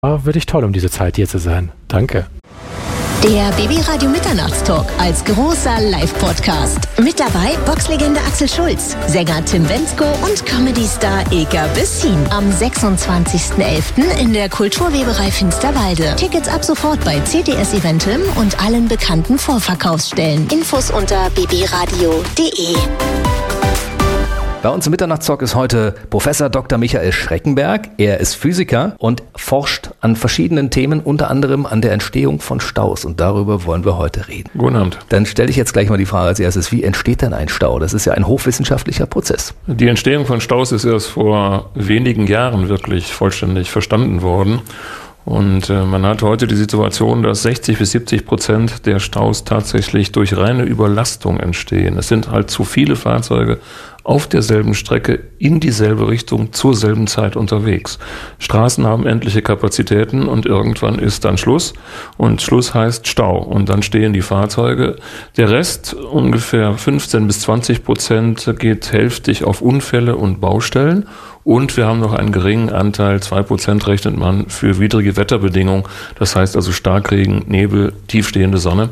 Wirklich toll, um diese Zeit hier zu sein. Danke. Der BB-Radio Mitternachtstalk als großer Live-Podcast. Mit dabei Boxlegende Axel Schulz, Sänger Tim Bendzko und Comedy-Star Ilka Bessin. Am 26.11. in der Kulturweberei Finsterwalde. Tickets ab sofort bei CTS Eventim und allen bekannten Vorverkaufsstellen. Infos unter bbradio.de. Bei uns im Mitternachtstalk ist heute Professor Dr. Michael Schreckenberg. Er ist Physiker und forscht an verschiedenen Themen, unter anderem an der Entstehung von Staus. Und darüber wollen wir heute reden. Guten Abend. Dann stelle ich jetzt gleich mal die Frage als erstes, wie entsteht denn ein Stau? Das ist ja ein hochwissenschaftlicher Prozess. Die Entstehung von Staus ist erst vor wenigen Jahren wirklich vollständig verstanden worden. Und man hat heute die Situation, dass 60-70% der Staus tatsächlich durch reine Überlastung entstehen. Es sind halt zu viele Fahrzeuge auf derselben Strecke in dieselbe Richtung zur selben Zeit unterwegs. Straßen haben endliche Kapazitäten und irgendwann ist dann Schluss. Und Schluss heißt Stau. Und dann stehen die Fahrzeuge. Der Rest, ungefähr 15-20%, geht hälftig auf Unfälle und Baustellen. Und wir haben noch einen geringen Anteil, 2% rechnet man, für widrige Wetterbedingungen. Das heißt also Starkregen, Nebel, tiefstehende Sonne.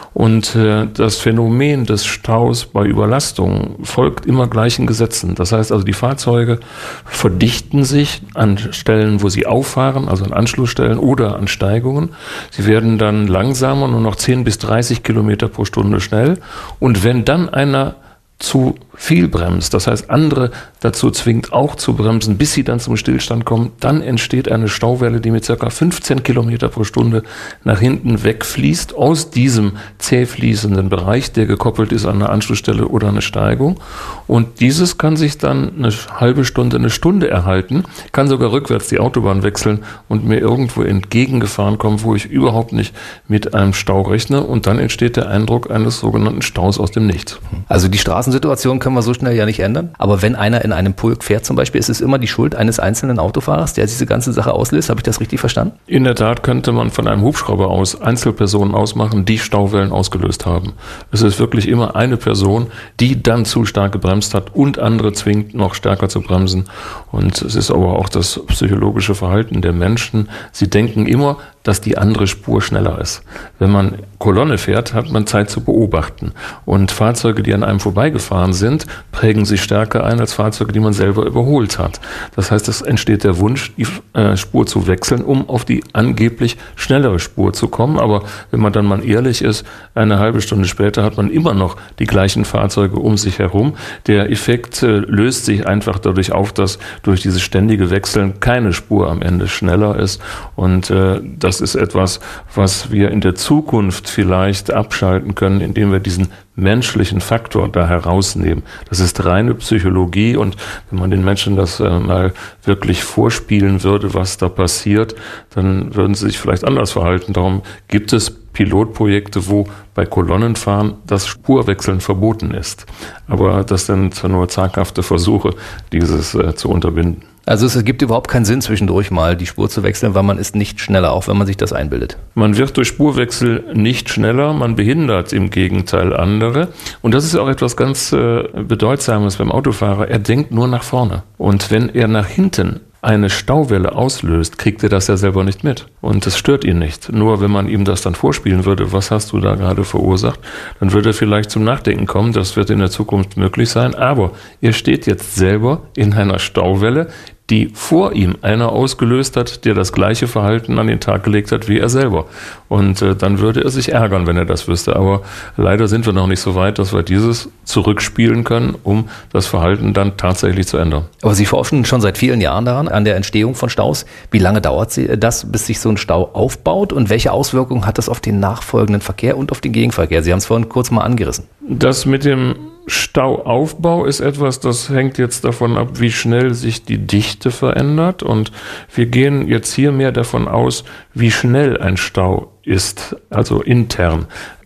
Und das Phänomen des Staus bei Überlastung folgt immer gleichen Gesetzen. Das heißt also, die Fahrzeuge verdichten sich an Stellen, wo sie auffahren, also an Anschlussstellen oder an Steigungen. Sie werden dann langsamer, nur noch 10 bis 30 Kilometer pro Stunde schnell. Und wenn dann einer zu viel bremst, das heißt andere dazu zwingt auch zu bremsen, bis sie dann zum Stillstand kommen, dann entsteht eine Stauwelle, die mit ca. 15 Kilometer pro Stunde nach hinten wegfließt aus diesem zäh fließenden Bereich, der gekoppelt ist an eine Anschlussstelle oder eine Steigung. Und dieses kann sich dann eine halbe Stunde, eine Stunde erhalten, kann sogar rückwärts die Autobahn wechseln und mir irgendwo entgegengefahren kommen, wo ich überhaupt nicht mit einem Stau rechne. Und dann entsteht der Eindruck eines sogenannten Staus aus dem Nichts. Also die Straßensituation können wir so schnell ja nicht ändern. Aber wenn einer in einem Pulk fährt zum Beispiel, ist es immer die Schuld eines einzelnen Autofahrers, der diese ganze Sache auslöst. Habe ich das richtig verstanden? In der Tat könnte man von einem Hubschrauber aus Einzelpersonen ausmachen, die Stauwellen ausgelöst haben. Es ist wirklich immer eine Person, die dann zu stark gebremst hat und andere zwingt, noch stärker zu bremsen. Und es ist aber auch das psychologische Verhalten der Menschen. Sie denken immer, dass die andere Spur schneller ist. Wenn man Kolonne fährt, hat man Zeit zu beobachten. Und Fahrzeuge, die an einem vorbeigefahren sind, prägen sich stärker ein als Fahrzeuge, die man selber überholt hat. Das heißt, es entsteht der Wunsch, die Spur zu wechseln, um auf die angeblich schnellere Spur zu kommen. Aber wenn man dann mal ehrlich ist, eine halbe Stunde später hat man immer noch die gleichen Fahrzeuge um sich herum. Der Effekt löst sich einfach dadurch auf, dass durch dieses ständige Wechseln keine Spur am Ende schneller ist. Und das ist etwas, was wir in der Zukunft vielleicht abschalten können, indem wir diesen menschlichen Faktor da herausnehmen. Das ist reine Psychologie und wenn man den Menschen das mal wirklich vorspielen würde, was da passiert, dann würden sie sich vielleicht anders verhalten. Darum gibt es Pilotprojekte, wo bei Kolonnenfahren das Spurwechseln verboten ist. Aber das sind nur zaghafte Versuche, dieses zu unterbinden. Also es gibt überhaupt keinen Sinn, zwischendurch mal die Spur zu wechseln, weil man ist nicht schneller, auch wenn man sich das einbildet. Man wird durch Spurwechsel nicht schneller, man behindert im Gegenteil andere. Und das ist auch etwas ganz Bedeutsames beim Autofahrer. Er denkt nur nach vorne. Und wenn er nach hinten eine Stauwelle auslöst, kriegt er das ja selber nicht mit. Und das stört ihn nicht. Nur wenn man ihm das dann vorspielen würde, was hast du da gerade verursacht, dann würde er vielleicht zum Nachdenken kommen, das wird in der Zukunft möglich sein. Aber er steht jetzt selber in einer Stauwelle, die vor ihm einer ausgelöst hat, der das gleiche Verhalten an den Tag gelegt hat wie er selber. Und dann würde er sich ärgern, wenn er das wüsste. Aber leider sind wir noch nicht so weit, dass wir dieses zurückspielen können, um das Verhalten dann tatsächlich zu ändern. Aber Sie forschen schon seit vielen Jahren daran, an der Entstehung von Staus. Wie lange dauert das, bis sich so ein Stau aufbaut? Und welche Auswirkungen hat das auf den nachfolgenden Verkehr und auf den Gegenverkehr? Sie haben es vorhin kurz mal angerissen. Das mit dem Stauaufbau ist etwas, das hängt jetzt davon ab, wie schnell sich die Dichte verändert. Und wir gehen jetzt hier mehr davon aus, wie schnell ein Stau ist, also intern.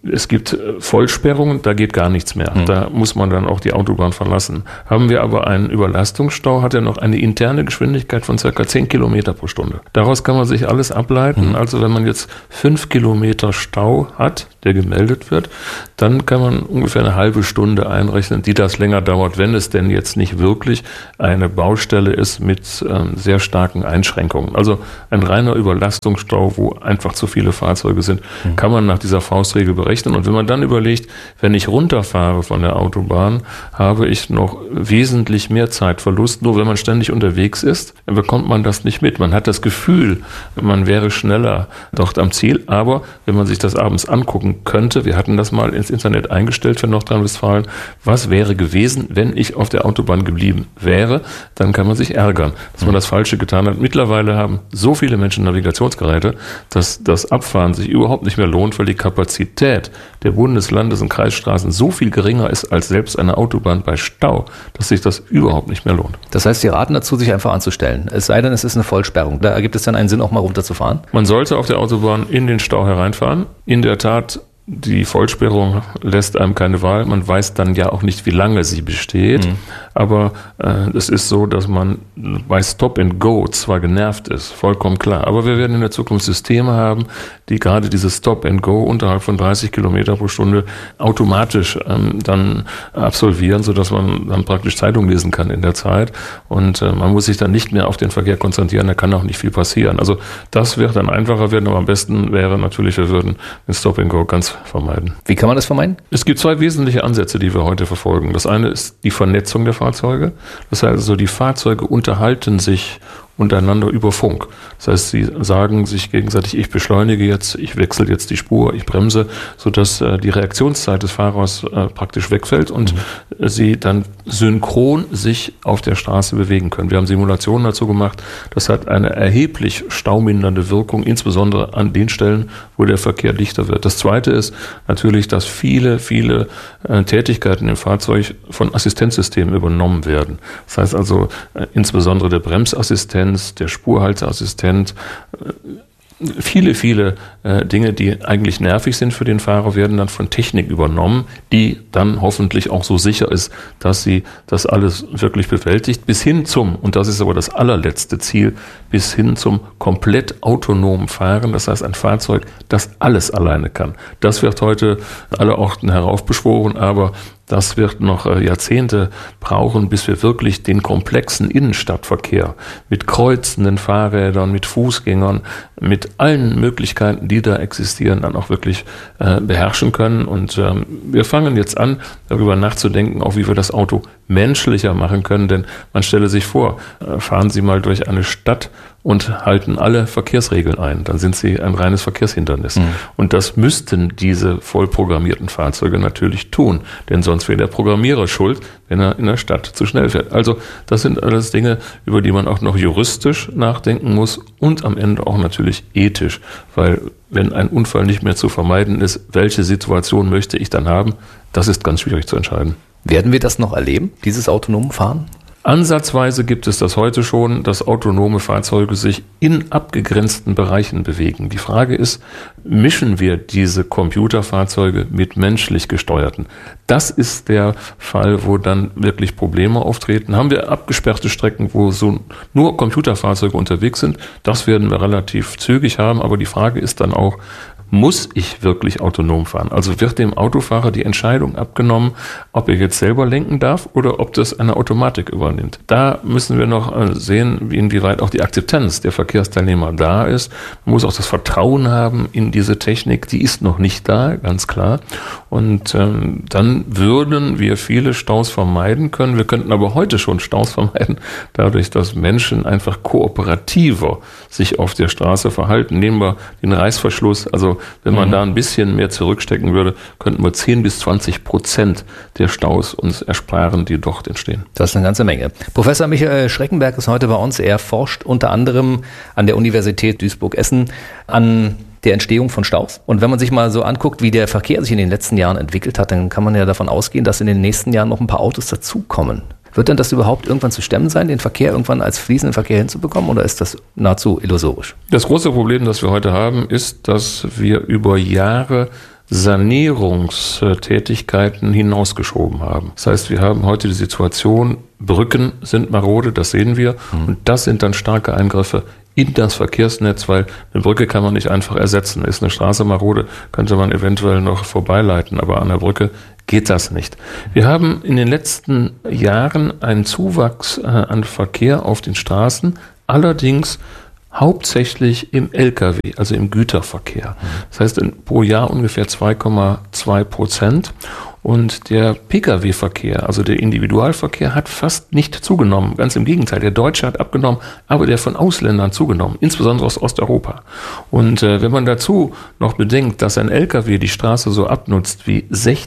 Es gibt Vollsperrungen, da geht gar nichts mehr. Da muss man dann auch die Autobahn verlassen. Haben wir aber einen Überlastungsstau, hat er noch eine interne Geschwindigkeit von ca. 10 Kilometer pro Stunde. Daraus kann man sich alles ableiten. Also wenn man jetzt 5 Kilometer Stau hat, der gemeldet wird, dann kann man ungefähr eine halbe Stunde einrechnen, die das länger dauert, wenn es denn jetzt nicht wirklich eine Baustelle ist mit sehr starken Einschränkungen. Also ein reiner Überlastungsstau, wo einfach zu viele Fahrzeuge sind, kann man nach dieser Faustregel berechnen. Und wenn man dann überlegt, wenn ich runterfahre von der Autobahn, habe ich noch wesentlich mehr Zeitverlust. Nur wenn man ständig unterwegs ist, dann bekommt man das nicht mit. Man hat das Gefühl, man wäre schneller dort am Ziel. Aber wenn man sich das abends angucken könnte, wir hatten das mal ins Internet eingestellt für Nordrhein-Westfalen, was wäre gewesen, wenn ich auf der Autobahn geblieben wäre, dann kann man sich ärgern, dass man das Falsche getan hat. Mittlerweile haben so viele Menschen Navigationsgeräte, dass das Abfahren sich überhaupt nicht mehr lohnt, weil die Kapazität der Bundes-, Landes- und Kreisstraßen so viel geringer ist als selbst eine Autobahn bei Stau, dass sich das überhaupt nicht mehr lohnt. Das heißt, Sie raten dazu, sich einfach anzustellen. Es sei denn, es ist eine Vollsperrung. Da ergibt es dann einen Sinn, auch mal runterzufahren? Man sollte auf der Autobahn in den Stau hereinfahren. In der Tat, die Vollsperrung lässt einem keine Wahl. Man weiß dann ja auch nicht, wie lange sie besteht. Aber es ist so, dass man bei Stop and Go zwar genervt ist, vollkommen klar. Aber wir werden in der Zukunft Systeme haben, die gerade dieses Stop and Go unterhalb von 30 Kilometer pro Stunde automatisch dann absolvieren, sodass man dann praktisch Zeitung lesen kann in der Zeit. Und man muss sich dann nicht mehr auf den Verkehr konzentrieren, da kann auch nicht viel passieren. Also das wird dann einfacher werden, aber am besten wäre natürlich, wir würden den Stop and Go ganz vermeiden. Wie kann man das vermeiden? Es gibt zwei wesentliche Ansätze, die wir heute verfolgen. Das eine ist die Vernetzung der Fahrzeuge. Das heißt also, die Fahrzeuge unterhalten sich untereinander über Funk. Das heißt, sie sagen sich gegenseitig, ich beschleunige jetzt, ich wechsle jetzt die Spur, ich bremse, sodass die Reaktionszeit des Fahrers praktisch wegfällt und sie dann synchron sich auf der Straße bewegen können. Wir haben Simulationen dazu gemacht. Das hat eine erheblich staumindernde Wirkung, insbesondere an den Stellen, wo der Verkehr dichter wird. Das Zweite ist natürlich, dass viele Tätigkeiten im Fahrzeug von Assistenzsystemen übernommen werden. Das heißt also, insbesondere der Bremsassistent, der Spurhalteassistent, viele Dinge, die eigentlich nervig sind für den Fahrer, werden dann von Technik übernommen, die dann hoffentlich auch so sicher ist, dass sie das alles wirklich bewältigt, bis hin zum, und das ist aber das allerletzte Ziel, bis hin zum komplett autonomen Fahren. Das heißt, ein Fahrzeug, das alles alleine kann. Das wird heute aller Orten heraufbeschworen, aber das wird noch Jahrzehnte brauchen, bis wir wirklich den komplexen Innenstadtverkehr mit kreuzenden Fahrrädern, mit Fußgängern, mit allen Möglichkeiten, die da existieren, dann auch wirklich beherrschen können. Und wir fangen jetzt an, darüber nachzudenken, auch wie wir das Auto menschlicher machen können. Denn man stelle sich vor, fahren Sie mal durch eine Stadt und halten alle Verkehrsregeln ein. Dann sind sie ein reines Verkehrshindernis. Und das müssten diese vollprogrammierten Fahrzeuge natürlich tun. Denn sonst wäre der Programmierer schuld, wenn er in der Stadt zu schnell fährt. Also das sind alles Dinge, über die man auch noch juristisch nachdenken muss und am Ende auch natürlich ethisch. Weil wenn ein Unfall nicht mehr zu vermeiden ist, welche Situation möchte ich dann haben, das ist ganz schwierig zu entscheiden. Werden wir das noch erleben, dieses autonome Fahren? Ansatzweise gibt es das heute schon, dass autonome Fahrzeuge sich in abgegrenzten Bereichen bewegen. Die Frage ist, mischen wir diese Computerfahrzeuge mit menschlich gesteuerten? Das ist der Fall, wo dann wirklich Probleme auftreten. Haben wir abgesperrte Strecken, wo so nur Computerfahrzeuge unterwegs sind? Das werden wir relativ zügig haben, aber die Frage ist dann auch, muss ich wirklich autonom fahren? Also wird dem Autofahrer die Entscheidung abgenommen, ob er jetzt selber lenken darf oder ob das eine Automatik übernimmt. Da müssen wir noch sehen, inwieweit auch die Akzeptanz der Verkehrsteilnehmer da ist. Man muss auch das Vertrauen haben in diese Technik. Die ist noch nicht da, ganz klar. Und dann würden wir viele Staus vermeiden können. Wir könnten aber heute schon Staus vermeiden, dadurch, dass Menschen einfach kooperativer sich auf der Straße verhalten. Nehmen wir den Reißverschluss. Also wenn man da ein bisschen mehr zurückstecken würde, könnten wir 10-20% der Staus uns ersparen, die dort entstehen. Das ist eine ganze Menge. Professor Michael Schreckenberg ist heute bei uns. Er forscht unter anderem an der Universität Duisburg-Essen an der Entstehung von Staus. Und wenn man sich mal so anguckt, wie der Verkehr sich in den letzten Jahren entwickelt hat, dann kann man ja davon ausgehen, dass in den nächsten Jahren noch ein paar Autos dazukommen. Wird denn das überhaupt irgendwann zu stemmen sein, den Verkehr irgendwann als fließenden Verkehr hinzubekommen, oder ist das nahezu illusorisch? Das große Problem, das wir heute haben, ist, dass wir über Jahre Sanierungstätigkeiten hinausgeschoben haben. Das heißt, wir haben heute die Situation, Brücken sind marode, das sehen wir, und das sind dann starke Eingriffe in das Verkehrsnetz, weil eine Brücke kann man nicht einfach ersetzen. Ist eine Straße marode, könnte man eventuell noch vorbeileiten, aber an der Brücke geht das nicht. Wir haben in den letzten Jahren einen Zuwachs an Verkehr auf den Straßen, allerdings hauptsächlich im Lkw, also im Güterverkehr. Das heißt pro Jahr ungefähr 2,2%. Und der Pkw-Verkehr, also der Individualverkehr, hat fast nicht zugenommen. Ganz im Gegenteil, der Deutsche hat abgenommen, aber der von Ausländern zugenommen, insbesondere aus Osteuropa. Und wenn man dazu noch bedenkt, dass ein Lkw die Straße so abnutzt wie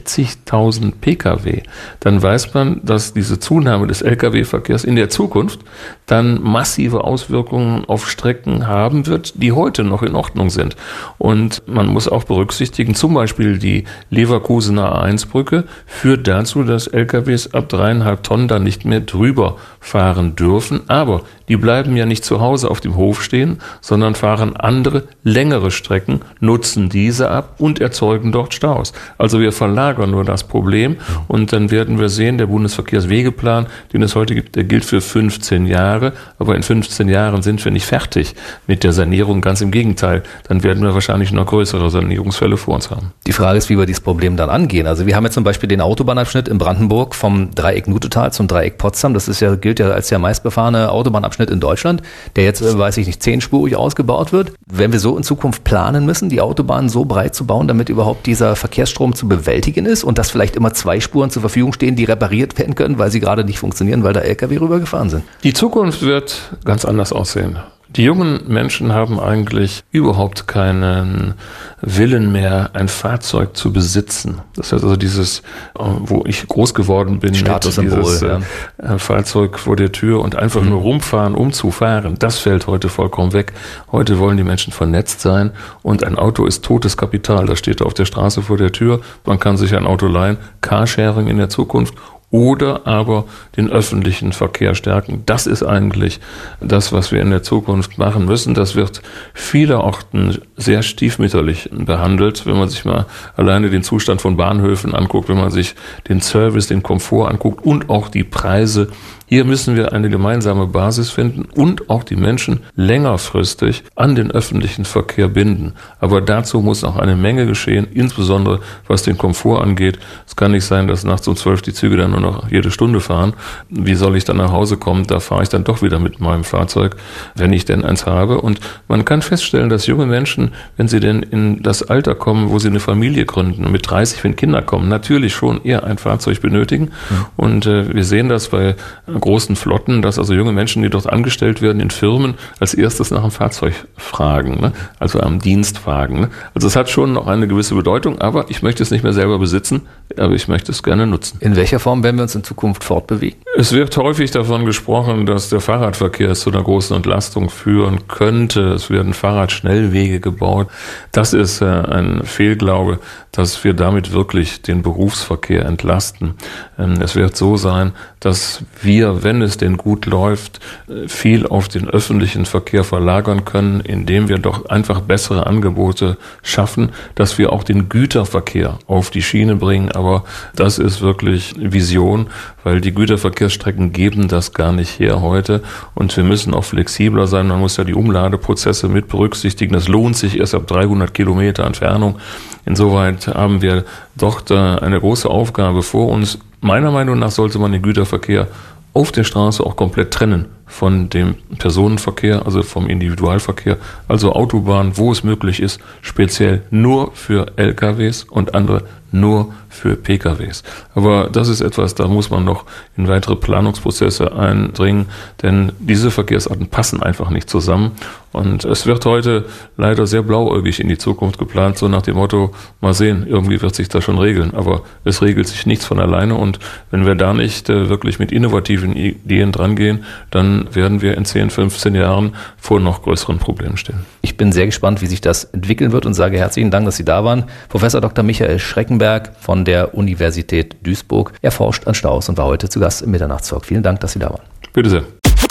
60.000 Pkw, dann weiß man, dass diese Zunahme des Lkw-Verkehrs in der Zukunft dann massive Auswirkungen auf Strecken haben wird, die heute noch in Ordnung sind. Und man muss auch berücksichtigen, zum Beispiel die Leverkusener A1-Brücke führt dazu, dass LKWs ab 3,5 Tonnen da nicht mehr drüber fahren dürfen. Aber die bleiben ja nicht zu Hause auf dem Hof stehen, sondern fahren andere, längere Strecken, nutzen diese ab und erzeugen dort Staus. Also wir verlagern nur das Problem und dann werden wir sehen, der Bundesverkehrswegeplan, den es heute gibt, der gilt für 15 Jahre. Aber in 15 Jahren sind wir nicht fertig mit der Sanierung. Ganz im Gegenteil, dann werden wir wahrscheinlich noch größere Sanierungsfälle vor uns haben. Die Frage ist, wie wir dieses Problem dann angehen. Also wir haben jetzt zum Beispiel den Autobahnabschnitt in Brandenburg vom Dreieck Nutetal zum Dreieck Potsdam. Das ist gilt ja als der meistbefahrene Autobahnabschnitt in Deutschland, der jetzt, 10-spurig ausgebaut wird. Wenn wir so in Zukunft planen müssen, die Autobahnen so breit zu bauen, damit überhaupt dieser Verkehrsstrom zu bewältigen ist und dass vielleicht immer 2 Spuren zur Verfügung stehen, die repariert werden können, weil sie gerade nicht funktionieren, weil da LKW rübergefahren sind. Die Zukunft wird ganz anders aussehen. Die jungen Menschen haben eigentlich überhaupt keinen Willen mehr, ein Fahrzeug zu besitzen. Das heißt also dieses, wo ich groß geworden bin, dieses Fahrzeug vor der Tür und einfach nur rumfahren, um zu fahren, das fällt heute vollkommen weg. Heute wollen die Menschen vernetzt sein und ein Auto ist totes Kapital. Das steht auf der Straße vor der Tür. Man kann sich ein Auto leihen, Carsharing in der Zukunft. Oder aber den öffentlichen Verkehr stärken. Das ist eigentlich das, was wir in der Zukunft machen müssen. Das wird vielerorten sehr stiefmütterlich behandelt, wenn man sich mal alleine den Zustand von Bahnhöfen anguckt, wenn man sich den Service, den Komfort anguckt und auch die Preise. Hier müssen wir eine gemeinsame Basis finden und auch die Menschen längerfristig an den öffentlichen Verkehr binden. Aber dazu muss noch eine Menge geschehen, insbesondere was den Komfort angeht. Es kann nicht sein, dass nachts um 12 die Züge dann nur noch jede Stunde fahren. Wie soll ich dann nach Hause kommen? Da fahre ich dann doch wieder mit meinem Fahrzeug, wenn ich denn eins habe. Und man kann feststellen, dass junge Menschen, wenn sie denn in das Alter kommen, wo sie eine Familie gründen, mit 30, wenn Kinder kommen, natürlich schon eher ein Fahrzeug benötigen. Und wir sehen das bei großen Flotten, dass also junge Menschen, die dort angestellt werden in Firmen, als erstes nach einem Fahrzeug fragen, ne? Also am Dienstwagen. Ne? Also es hat schon noch eine gewisse Bedeutung, aber ich möchte es nicht mehr selber besitzen, aber ich möchte es gerne nutzen. In welcher Form werden wir uns in Zukunft fortbewegen? Es wird häufig davon gesprochen, dass der Fahrradverkehr zu einer großen Entlastung führen könnte. Es werden Fahrradschnellwege gebaut. Das ist ein Fehlglaube, dass wir damit wirklich den Berufsverkehr entlasten. Es wird so sein, dass wir, wenn es denn gut läuft, viel auf den öffentlichen Verkehr verlagern können, indem wir doch einfach bessere Angebote schaffen, dass wir auch den Güterverkehr auf die Schiene bringen. Aber das ist wirklich Vision, weil die Güterverkehrsstrecken geben das gar nicht her heute. Und wir müssen auch flexibler sein. Man muss ja die Umladeprozesse mit berücksichtigen. Das lohnt sich erst ab 300 Kilometer Entfernung. Insoweit haben wir doch da eine große Aufgabe vor uns. Meiner Meinung nach sollte man den Güterverkehr auf der Straße auch komplett trennen von dem Personenverkehr, also vom Individualverkehr, also Autobahn, wo es möglich ist, speziell nur für LKWs und andere nur für PKWs. Aber das ist etwas, da muss man noch in weitere Planungsprozesse eindringen, denn diese Verkehrsarten passen einfach nicht zusammen. Und es wird heute leider sehr blauäugig in die Zukunft geplant, so nach dem Motto, mal sehen, irgendwie wird sich das schon regeln. Aber es regelt sich nichts von alleine und wenn wir da nicht wirklich mit innovativen Ideen drangehen, dann werden wir in 10, 15 Jahren vor noch größeren Problemen stehen. Ich bin sehr gespannt, wie sich das entwickeln wird und sage herzlichen Dank, dass Sie da waren. Professor Dr. Michael Schreckenberg von der Universität Duisburg. Er forscht an Staus und war heute zu Gast im Mitternachtstalk. Vielen Dank, dass Sie da waren. Bitte sehr.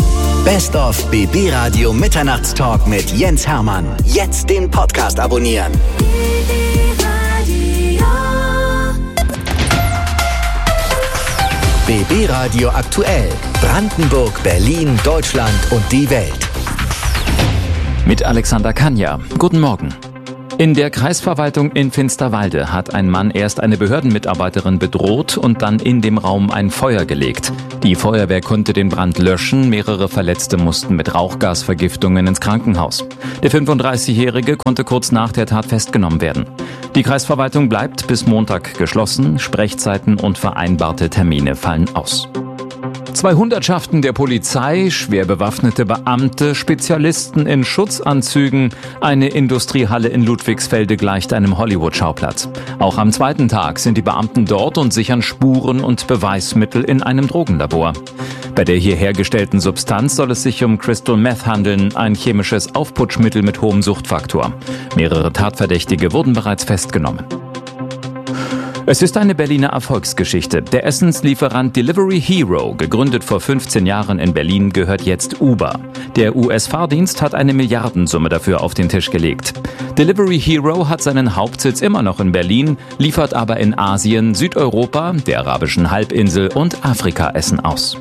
Best of BB Radio Mitternachtstalk mit Jens Hermann. Jetzt den Podcast abonnieren. BB Radio aktuell. Brandenburg, Berlin, Deutschland und die Welt. Mit Alexander Kanja. Guten Morgen. In der Kreisverwaltung in Finsterwalde hat ein Mann erst eine Behördenmitarbeiterin bedroht und dann in dem Raum ein Feuer gelegt. Die Feuerwehr konnte den Brand löschen, mehrere Verletzte mussten mit Rauchgasvergiftungen ins Krankenhaus. Der 35-Jährige konnte kurz nach der Tat festgenommen werden. Die Kreisverwaltung bleibt bis Montag geschlossen, Sprechzeiten und vereinbarte Termine fallen aus. 2 Hundertschaften der Polizei, schwer bewaffnete Beamte, Spezialisten in Schutzanzügen. Eine Industriehalle in Ludwigsfelde gleicht einem Hollywood-Schauplatz. Auch am zweiten Tag sind die Beamten dort und sichern Spuren und Beweismittel in einem Drogenlabor. Bei der hier hergestellten Substanz soll es sich um Crystal Meth handeln, ein chemisches Aufputschmittel mit hohem Suchtfaktor. Mehrere Tatverdächtige wurden bereits festgenommen. Es ist eine Berliner Erfolgsgeschichte. Der Essenslieferant Delivery Hero, gegründet vor 15 Jahren in Berlin, gehört jetzt Uber. Der US-Fahrdienst hat eine Milliardensumme dafür auf den Tisch gelegt. Delivery Hero hat seinen Hauptsitz immer noch in Berlin, liefert aber in Asien, Südeuropa, der arabischen Halbinsel und Afrika Essen aus.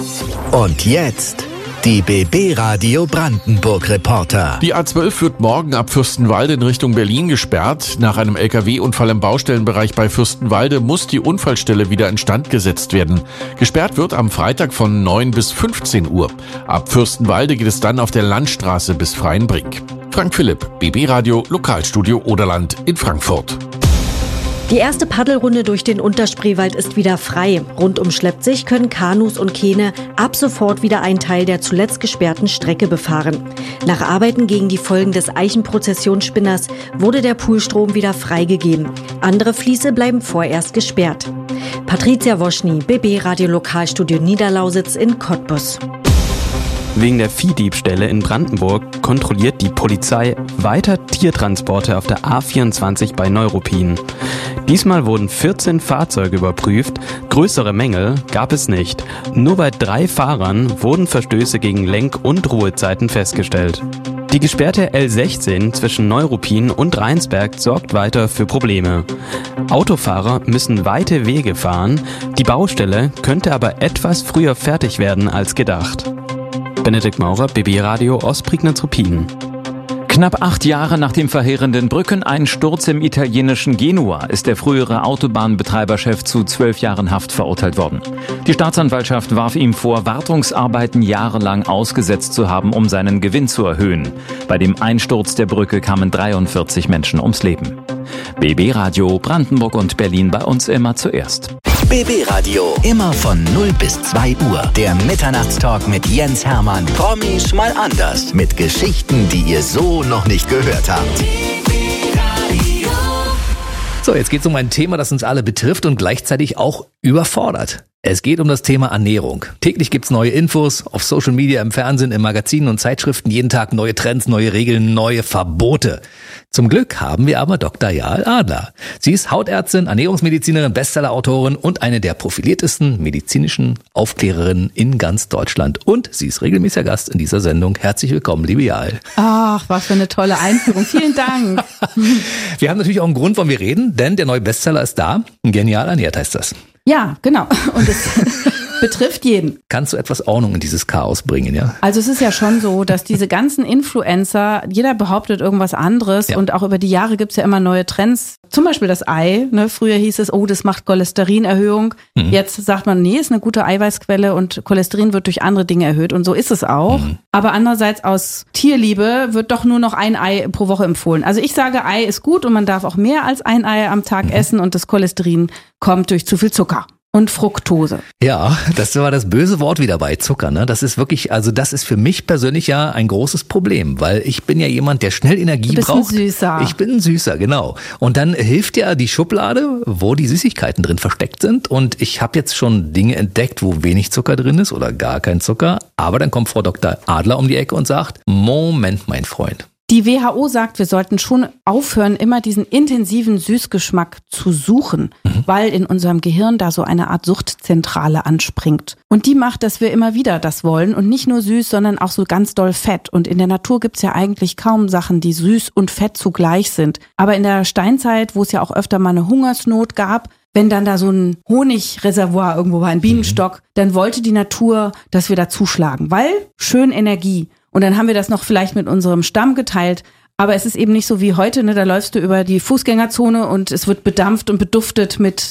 Und jetzt die BB Radio Brandenburg Reporter. Die A12 wird morgen ab Fürstenwalde in Richtung Berlin gesperrt. Nach einem LKW-Unfall im Baustellenbereich bei Fürstenwalde muss die Unfallstelle wieder instand gesetzt werden. Gesperrt wird am Freitag von 9 bis 15 Uhr. Ab Fürstenwalde geht es dann auf der Landstraße bis Freienbrink. Frank Philipp, BB Radio, Lokalstudio Oderland in Frankfurt. Die erste Paddelrunde durch den Unterspreewald ist wieder frei. Rundum Schleppzig können Kanus und Kähne ab sofort wieder einen Teil der zuletzt gesperrten Strecke befahren. Nach Arbeiten gegen die Folgen des Eichenprozessionsspinners wurde der Poolstrom wieder freigegeben. Andere Fließe bleiben vorerst gesperrt. Patricia Woschny, BB Radio Lokalstudio Niederlausitz in Cottbus. Wegen der Viehdiebstähle in Brandenburg kontrolliert die Polizei weiter Tiertransporte auf der A24 bei Neuruppin. Diesmal wurden 14 Fahrzeuge überprüft, größere Mängel gab es nicht. Nur bei 3 Fahrern wurden Verstöße gegen Lenk- und Ruhezeiten festgestellt. Die gesperrte L16 zwischen Neuruppin und Rheinsberg sorgt weiter für Probleme. Autofahrer müssen weite Wege fahren, die Baustelle könnte aber etwas früher fertig werden als gedacht. Benedikt Maurer, BB Radio, Ostprignitz-Ruppin. Knapp 8 Jahre nach dem verheerenden Brückeneinsturz im italienischen Genua ist der frühere Autobahnbetreiberchef zu 12 Jahren Haft verurteilt worden. Die Staatsanwaltschaft warf ihm vor, Wartungsarbeiten jahrelang ausgesetzt zu haben, um seinen Gewinn zu erhöhen. Bei dem Einsturz der Brücke kamen 43 Menschen ums Leben. BB Radio Brandenburg und Berlin, bei uns immer zuerst. BB Radio, immer von 0 bis 2 Uhr. Der Mitternachtstalk mit Jens Hermann. Promis mal anders. Mit Geschichten, die ihr so noch nicht gehört habt. So, jetzt geht es um ein Thema, das uns alle betrifft und gleichzeitig auch überfordert. Es geht um das Thema Ernährung. Täglich gibt's neue Infos auf Social Media, im Fernsehen, in Magazinen und Zeitschriften. Jeden Tag neue Trends, neue Regeln, neue Verbote. Zum Glück haben wir aber Dr. Jael Adler. Sie ist Hautärztin, Ernährungsmedizinerin, Bestsellerautorin und eine der profiliertesten medizinischen Aufklärerinnen in ganz Deutschland. Und sie ist regelmäßiger Gast in dieser Sendung. Herzlich willkommen, liebe Jael. Ach, was für eine tolle Einführung. Vielen Dank. Wir haben natürlich auch einen Grund, warum wir reden, denn der neue Bestseller ist da. Genial ernährt heißt das. Ja, genau. Und es betrifft jeden. Kannst du etwas Ordnung in dieses Chaos bringen, ja? Also es ist ja schon so, dass diese ganzen Influencer, jeder behauptet irgendwas anderes, ja. Und auch über die Jahre gibt's ja immer neue Trends. Zum Beispiel das Ei. Ne? Früher hieß es, oh, das macht Cholesterinerhöhung. Jetzt sagt man, nee, ist eine gute Eiweißquelle und Cholesterin wird durch andere Dinge erhöht. Und so ist es auch. Aber andererseits aus Tierliebe wird doch nur noch ein Ei pro Woche empfohlen. Also ich sage, Ei ist gut und man darf auch mehr als ein Ei am Tag essen und das Cholesterin kommt durch zu viel Zucker. Und Fructose. Ja, das war das böse Wort wieder bei Zucker, ne? Das ist wirklich, also das ist für mich persönlich ja ein großes Problem, weil ich bin ja jemand, der schnell Energie braucht. Du bist ein Süßer. Ich bin ein Süßer, genau. Und dann hilft ja die Schublade, wo die Süßigkeiten drin versteckt sind. Und ich habe jetzt schon Dinge entdeckt, wo wenig Zucker drin ist oder gar kein Zucker. Aber dann kommt Frau Dr. Adler um die Ecke und sagt, Moment, mein Freund. Die WHO sagt, wir sollten schon aufhören, immer diesen intensiven Süßgeschmack zu suchen, weil in unserem Gehirn da so eine Art Suchtzentrale anspringt. Und die macht, dass wir immer wieder das wollen und nicht nur süß, sondern auch so ganz doll Fett. Und in der Natur gibt's ja eigentlich kaum Sachen, die süß und fett zugleich sind. Aber in der Steinzeit, wo es ja auch öfter mal eine Hungersnot gab, wenn dann da so ein Honigreservoir irgendwo war, ein Bienenstock, dann wollte die Natur, dass wir da zuschlagen, weil schön Energie. Und dann haben wir das noch vielleicht mit unserem Stamm geteilt. Aber es ist eben nicht so wie heute, ne? Da läufst du über die Fußgängerzone und es wird bedampft und beduftet mit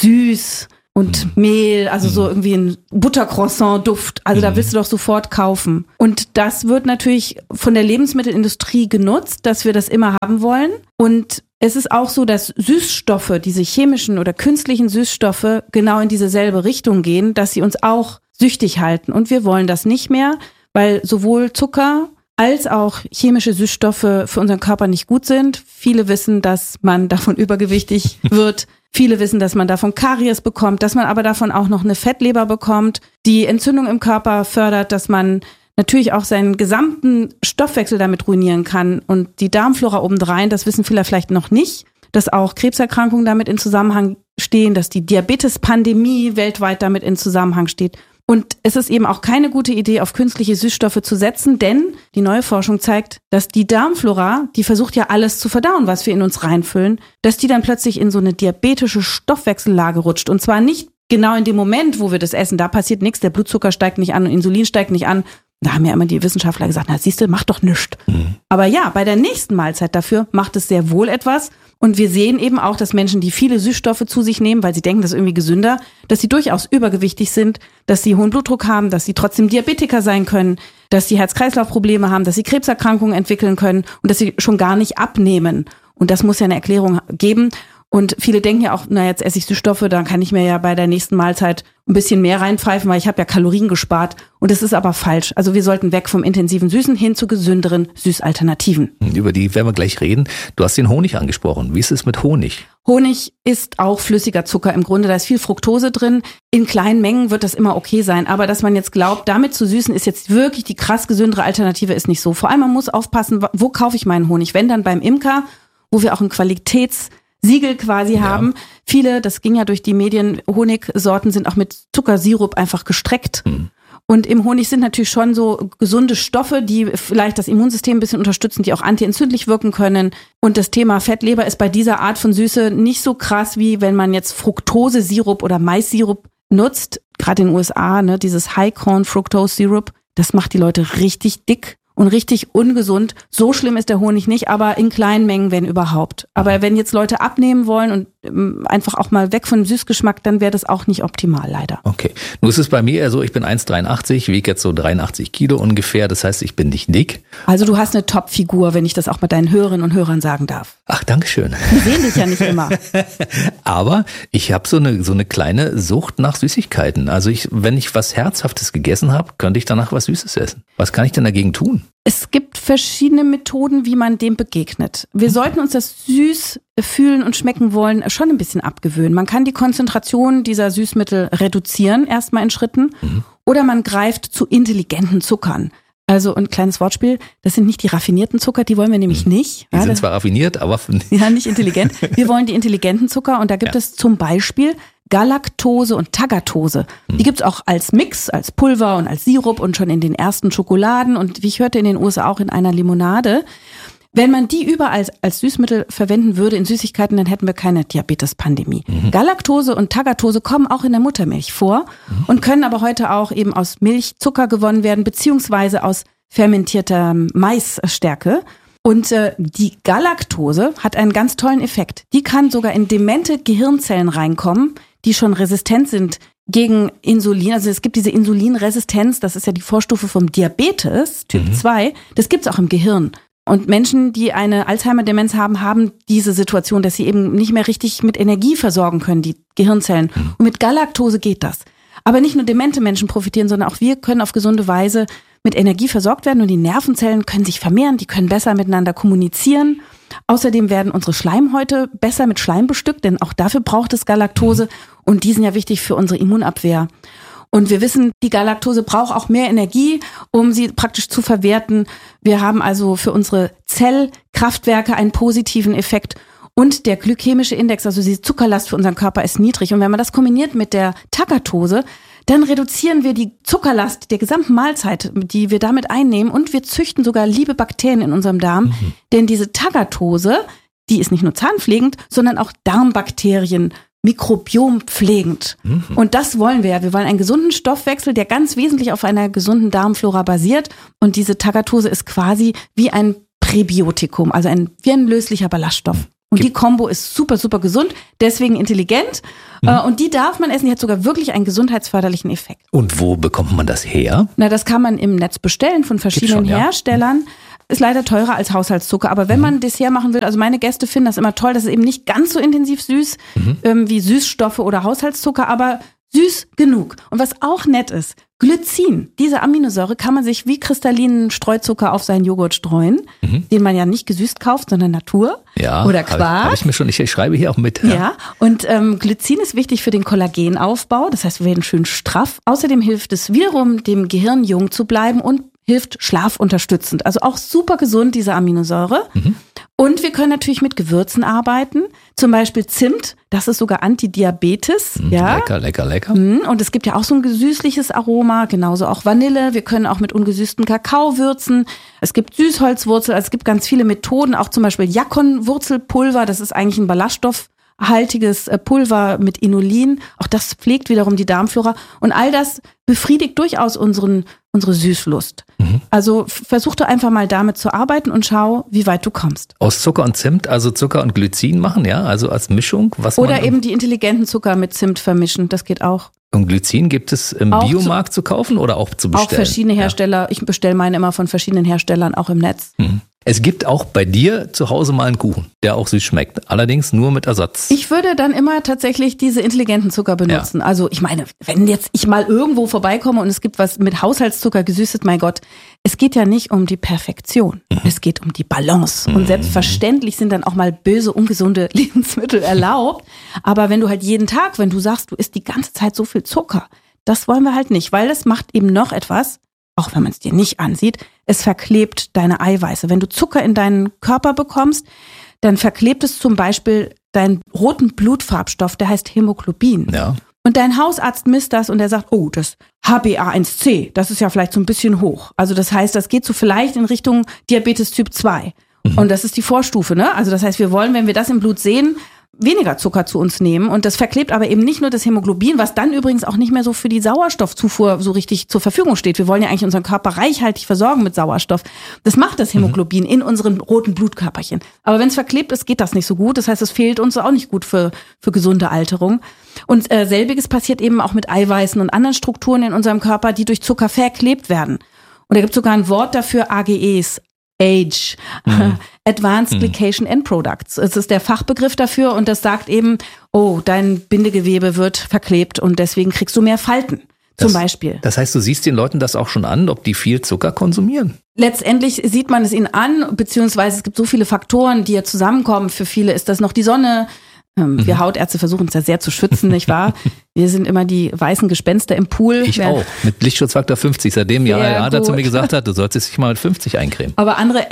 süß und Mehl, also so irgendwie ein Buttercroissant-Duft. Also da willst du doch sofort kaufen. Und das wird natürlich von der Lebensmittelindustrie genutzt, dass wir das immer haben wollen. Und es ist auch so, dass Süßstoffe, diese chemischen oder künstlichen Süßstoffe, genau in diese selbe Richtung gehen, dass sie uns auch süchtig halten. Und wir wollen das nicht mehr, weil sowohl Zucker als auch chemische Süßstoffe für unseren Körper nicht gut sind. Viele wissen, dass man davon übergewichtig wird. Viele wissen, dass man davon Karies bekommt, dass man aber davon auch noch eine Fettleber bekommt, die Entzündung im Körper fördert, dass man natürlich auch seinen gesamten Stoffwechsel damit ruinieren kann. Und die Darmflora obendrein, das wissen viele vielleicht noch nicht, dass auch Krebserkrankungen damit in Zusammenhang stehen, dass die Diabetes-Pandemie weltweit damit in Zusammenhang steht. Und es ist eben auch keine gute Idee, auf künstliche Süßstoffe zu setzen, denn die neue Forschung zeigt, dass die Darmflora, die versucht ja alles zu verdauen, was wir in uns reinfüllen, dass die dann plötzlich in so eine diabetische Stoffwechsellage rutscht. Und zwar nicht genau in dem Moment, wo wir das essen, da passiert nichts, der Blutzucker steigt nicht an und Insulin steigt nicht an. Da haben ja immer die Wissenschaftler gesagt, na siehst du, macht doch nichts. Aber ja, bei der nächsten Mahlzeit dafür macht es sehr wohl etwas. Und wir sehen eben auch, dass Menschen, die viele Süßstoffe zu sich nehmen, weil sie denken, das ist irgendwie gesünder, dass sie durchaus übergewichtig sind, dass sie hohen Blutdruck haben, dass sie trotzdem Diabetiker sein können, dass sie Herz-Kreislauf-Probleme haben, dass sie Krebserkrankungen entwickeln können und dass sie schon gar nicht abnehmen. Und das muss ja eine Erklärung geben. Und viele denken ja auch, na jetzt esse ich Süßstoffe, dann kann ich mir ja bei der nächsten Mahlzeit ein bisschen mehr reinpfeifen, weil ich habe ja Kalorien gespart. Und das ist aber falsch. Also wir sollten weg vom intensiven Süßen hin zu gesünderen Süßalternativen. Über die werden wir gleich reden. Du hast den Honig angesprochen. Wie ist es mit Honig? Honig ist auch flüssiger Zucker im Grunde. Da ist viel Fructose drin. In kleinen Mengen wird das immer okay sein. Aber dass man jetzt glaubt, damit zu süßen ist jetzt wirklich die krass gesündere Alternative, ist nicht so. Vor allem, man muss aufpassen, wo kaufe ich meinen Honig? Wenn dann beim Imker, wo wir auch ein Qualitätssiegel quasi haben. Viele, das ging ja durch die Medien, Honigsorten sind auch mit Zuckersirup einfach gestreckt. Und im Honig sind natürlich schon so gesunde Stoffe, die vielleicht das Immunsystem ein bisschen unterstützen, die auch antientzündlich wirken können. Und das Thema Fettleber ist bei dieser Art von Süße nicht so krass, wie wenn man jetzt Fructose-Sirup oder Mais-Sirup nutzt. Gerade in den USA, ne, dieses High-Corn-Fructose-Sirup, das macht die Leute richtig dick und richtig ungesund. So schlimm ist der Honig nicht, aber in kleinen Mengen, wenn überhaupt. Aber wenn jetzt Leute abnehmen wollen und einfach auch mal weg von dem Süßgeschmack, dann wäre das auch nicht optimal, leider. Okay. Nun ist es bei mir eher so, ich bin 1,83, wiege jetzt so 83 Kilo ungefähr. Das heißt, ich bin nicht dick. Also du hast eine Top-Figur, wenn ich das auch mit deinen Hörerinnen und Hörern sagen darf. Ach, dankeschön. Die sehen dich ja nicht immer. Aber ich habe so eine kleine Sucht nach Süßigkeiten. Also wenn ich was Herzhaftes gegessen habe, könnte ich danach was Süßes essen. Was kann ich denn dagegen tun? Es gibt verschiedene Methoden, wie man dem begegnet. Wir sollten uns das süß fühlen und schmecken wollen schon ein bisschen abgewöhnen. Man kann die Konzentration dieser Süßmittel reduzieren, erstmal in Schritten. Oder man greift zu intelligenten Zuckern. Also ein kleines Wortspiel, das sind nicht die raffinierten Zucker, die wollen wir nämlich nicht. Die sind zwar raffiniert, aber ja, nicht intelligent. Wir wollen die intelligenten Zucker und da gibt es zum Beispiel Galaktose und Tagatose. Die gibt's auch als Mix, als Pulver und als Sirup und schon in den ersten Schokoladen und wie ich hörte in den USA auch in einer Limonade. Wenn man die überall als Süßmittel verwenden würde in Süßigkeiten, dann hätten wir keine Diabetes-Pandemie. Galaktose und Tagatose kommen auch in der Muttermilch vor und können aber heute auch eben aus Milchzucker gewonnen werden, beziehungsweise aus fermentierter Maisstärke. Und die Galaktose hat einen ganz tollen Effekt. Die kann sogar in demente Gehirnzellen reinkommen, die schon resistent sind gegen Insulin. Also es gibt diese Insulinresistenz, das ist ja die Vorstufe vom Diabetes, Typ 2. Das gibt's auch im Gehirn. Und Menschen, die eine Alzheimer-Demenz haben, haben diese Situation, dass sie eben nicht mehr richtig mit Energie versorgen können, die Gehirnzellen. Und mit Galaktose geht das. Aber nicht nur demente Menschen profitieren, sondern auch wir können auf gesunde Weise mit Energie versorgt werden und die Nervenzellen können sich vermehren, die können besser miteinander kommunizieren. Außerdem werden unsere Schleimhäute besser mit Schleim bestückt, denn auch dafür braucht es Galaktose und die sind ja wichtig für unsere Immunabwehr. Und wir wissen, die Galaktose braucht auch mehr Energie, um sie praktisch zu verwerten. Wir haben also für unsere Zellkraftwerke einen positiven Effekt. Und der glykämische Index, also die Zuckerlast für unseren Körper, ist niedrig. Und wenn man das kombiniert mit der Tagatose, dann reduzieren wir die Zuckerlast der gesamten Mahlzeit, die wir damit einnehmen. Und wir züchten sogar liebe Bakterien in unserem Darm. Denn diese Tagatose, die ist nicht nur zahnpflegend, sondern auch Darmbakterien mikrobiompflegend. Und das wollen wir ja. Wir wollen einen gesunden Stoffwechsel, der ganz wesentlich auf einer gesunden Darmflora basiert. Und diese Tagatose ist quasi wie ein Präbiotikum, also wie ein löslicher Ballaststoff. Und die Kombo ist super, super gesund, deswegen intelligent. Und die darf man essen, die hat sogar wirklich einen gesundheitsförderlichen Effekt. Und wo bekommt man das her? Na, das kann man im Netz bestellen von verschiedenen Herstellern. Ist leider teurer als Haushaltszucker. Aber wenn man ein Dessert machen will, also meine Gäste finden das immer toll, das ist eben nicht ganz so intensiv süß wie Süßstoffe oder Haushaltszucker, aber süß genug. Und was auch nett ist, Glycin, diese Aminosäure kann man sich wie kristallinen Streuzucker auf seinen Joghurt streuen, den man ja nicht gesüßt kauft, sondern Natur oder Quark. Hab ich mir schon, ich schreibe hier auch mit. Ja, und Glycin ist wichtig für den Kollagenaufbau, das heißt, wir werden schön straff. Außerdem hilft es wiederum, dem Gehirn jung zu bleiben und hilft schlafunterstützend. Also auch super gesund, diese Aminosäure. Und wir können natürlich mit Gewürzen arbeiten, zum Beispiel Zimt, das ist sogar Antidiabetes. Lecker. Und es gibt ja auch so ein süßliches Aroma, genauso auch Vanille. Wir können auch mit ungesüßtem Kakao würzen. Es gibt Süßholzwurzel, also es gibt ganz viele Methoden, auch zum Beispiel Jakonwurzelpulver, das ist eigentlich ein ballaststoffhaltiges Pulver mit Inulin. Auch das pflegt wiederum die Darmflora. Und all das befriedigt durchaus unsere Süßlust. Also versuch doch einfach mal damit zu arbeiten und schau, wie weit du kommst. Aus Zucker und Zimt, also Zucker und Glycin machen, ja? Also als Mischung? Oder eben die intelligenten Zucker mit Zimt vermischen, das geht auch. Und Glycin gibt es im Biomarkt zu kaufen oder auch zu bestellen? Auch verschiedene Hersteller. Ich bestelle meine immer von verschiedenen Herstellern, auch im Netz. Es gibt auch bei dir zu Hause mal einen Kuchen, der auch süß schmeckt. Allerdings nur mit Ersatz. Ich würde dann immer tatsächlich diese intelligenten Zucker benutzen. Also ich meine, wenn jetzt ich mal irgendwo vorbeikomme und es gibt was mit Haushaltszucker gesüßet, mein Gott, es geht ja nicht um die Perfektion. Es geht um die Balance. Und selbstverständlich sind dann auch mal böse, ungesunde Lebensmittel erlaubt. Aber wenn du halt jeden Tag, wenn du sagst, du isst die ganze Zeit so viel Zucker, das wollen wir halt nicht, weil das macht eben noch etwas, auch wenn man es dir nicht ansieht, es verklebt deine Eiweiße. Wenn du Zucker in deinen Körper bekommst, dann verklebt es zum Beispiel deinen roten Blutfarbstoff, der heißt Hämoglobin. Ja. Und dein Hausarzt misst das und er sagt, oh, das HbA1c, das ist ja vielleicht so ein bisschen hoch. Also das heißt, das geht so vielleicht in Richtung Diabetes Typ 2. Und das ist die Vorstufe, ne? Also das heißt, wir wollen, wenn wir das im Blut sehen, weniger Zucker zu uns nehmen. Und das verklebt aber eben nicht nur das Hämoglobin, was dann übrigens auch nicht mehr so für die Sauerstoffzufuhr so richtig zur Verfügung steht. Wir wollen ja eigentlich unseren Körper reichhaltig versorgen mit Sauerstoff. Das macht das Hämoglobin in unseren roten Blutkörperchen. Aber wenn es verklebt ist, geht das nicht so gut. Das heißt, es fehlt uns auch nicht gut für gesunde Alterung. Und selbiges passiert eben auch mit Eiweißen und anderen Strukturen in unserem Körper, die durch Zucker verklebt werden. Und da gibt es sogar ein Wort dafür, AGEs. Advanced Glycation End Products. Es ist der Fachbegriff dafür und das sagt eben, oh, dein Bindegewebe wird verklebt und deswegen kriegst du mehr Falten, zum Beispiel. Das heißt, du siehst den Leuten das auch schon an, ob die viel Zucker konsumieren? Letztendlich sieht man es ihnen an, beziehungsweise es gibt so viele Faktoren, die ja zusammenkommen. Für viele ist das noch die Sonne. Wir Hautärzte versuchen uns ja sehr zu schützen, nicht wahr? Wir sind immer die weißen Gespenster im Pool. Ich auch, mit Lichtschutzfaktor 50, seitdem er zu mir gesagt hat, du solltest dich mal mit 50 eincremen. Aber andere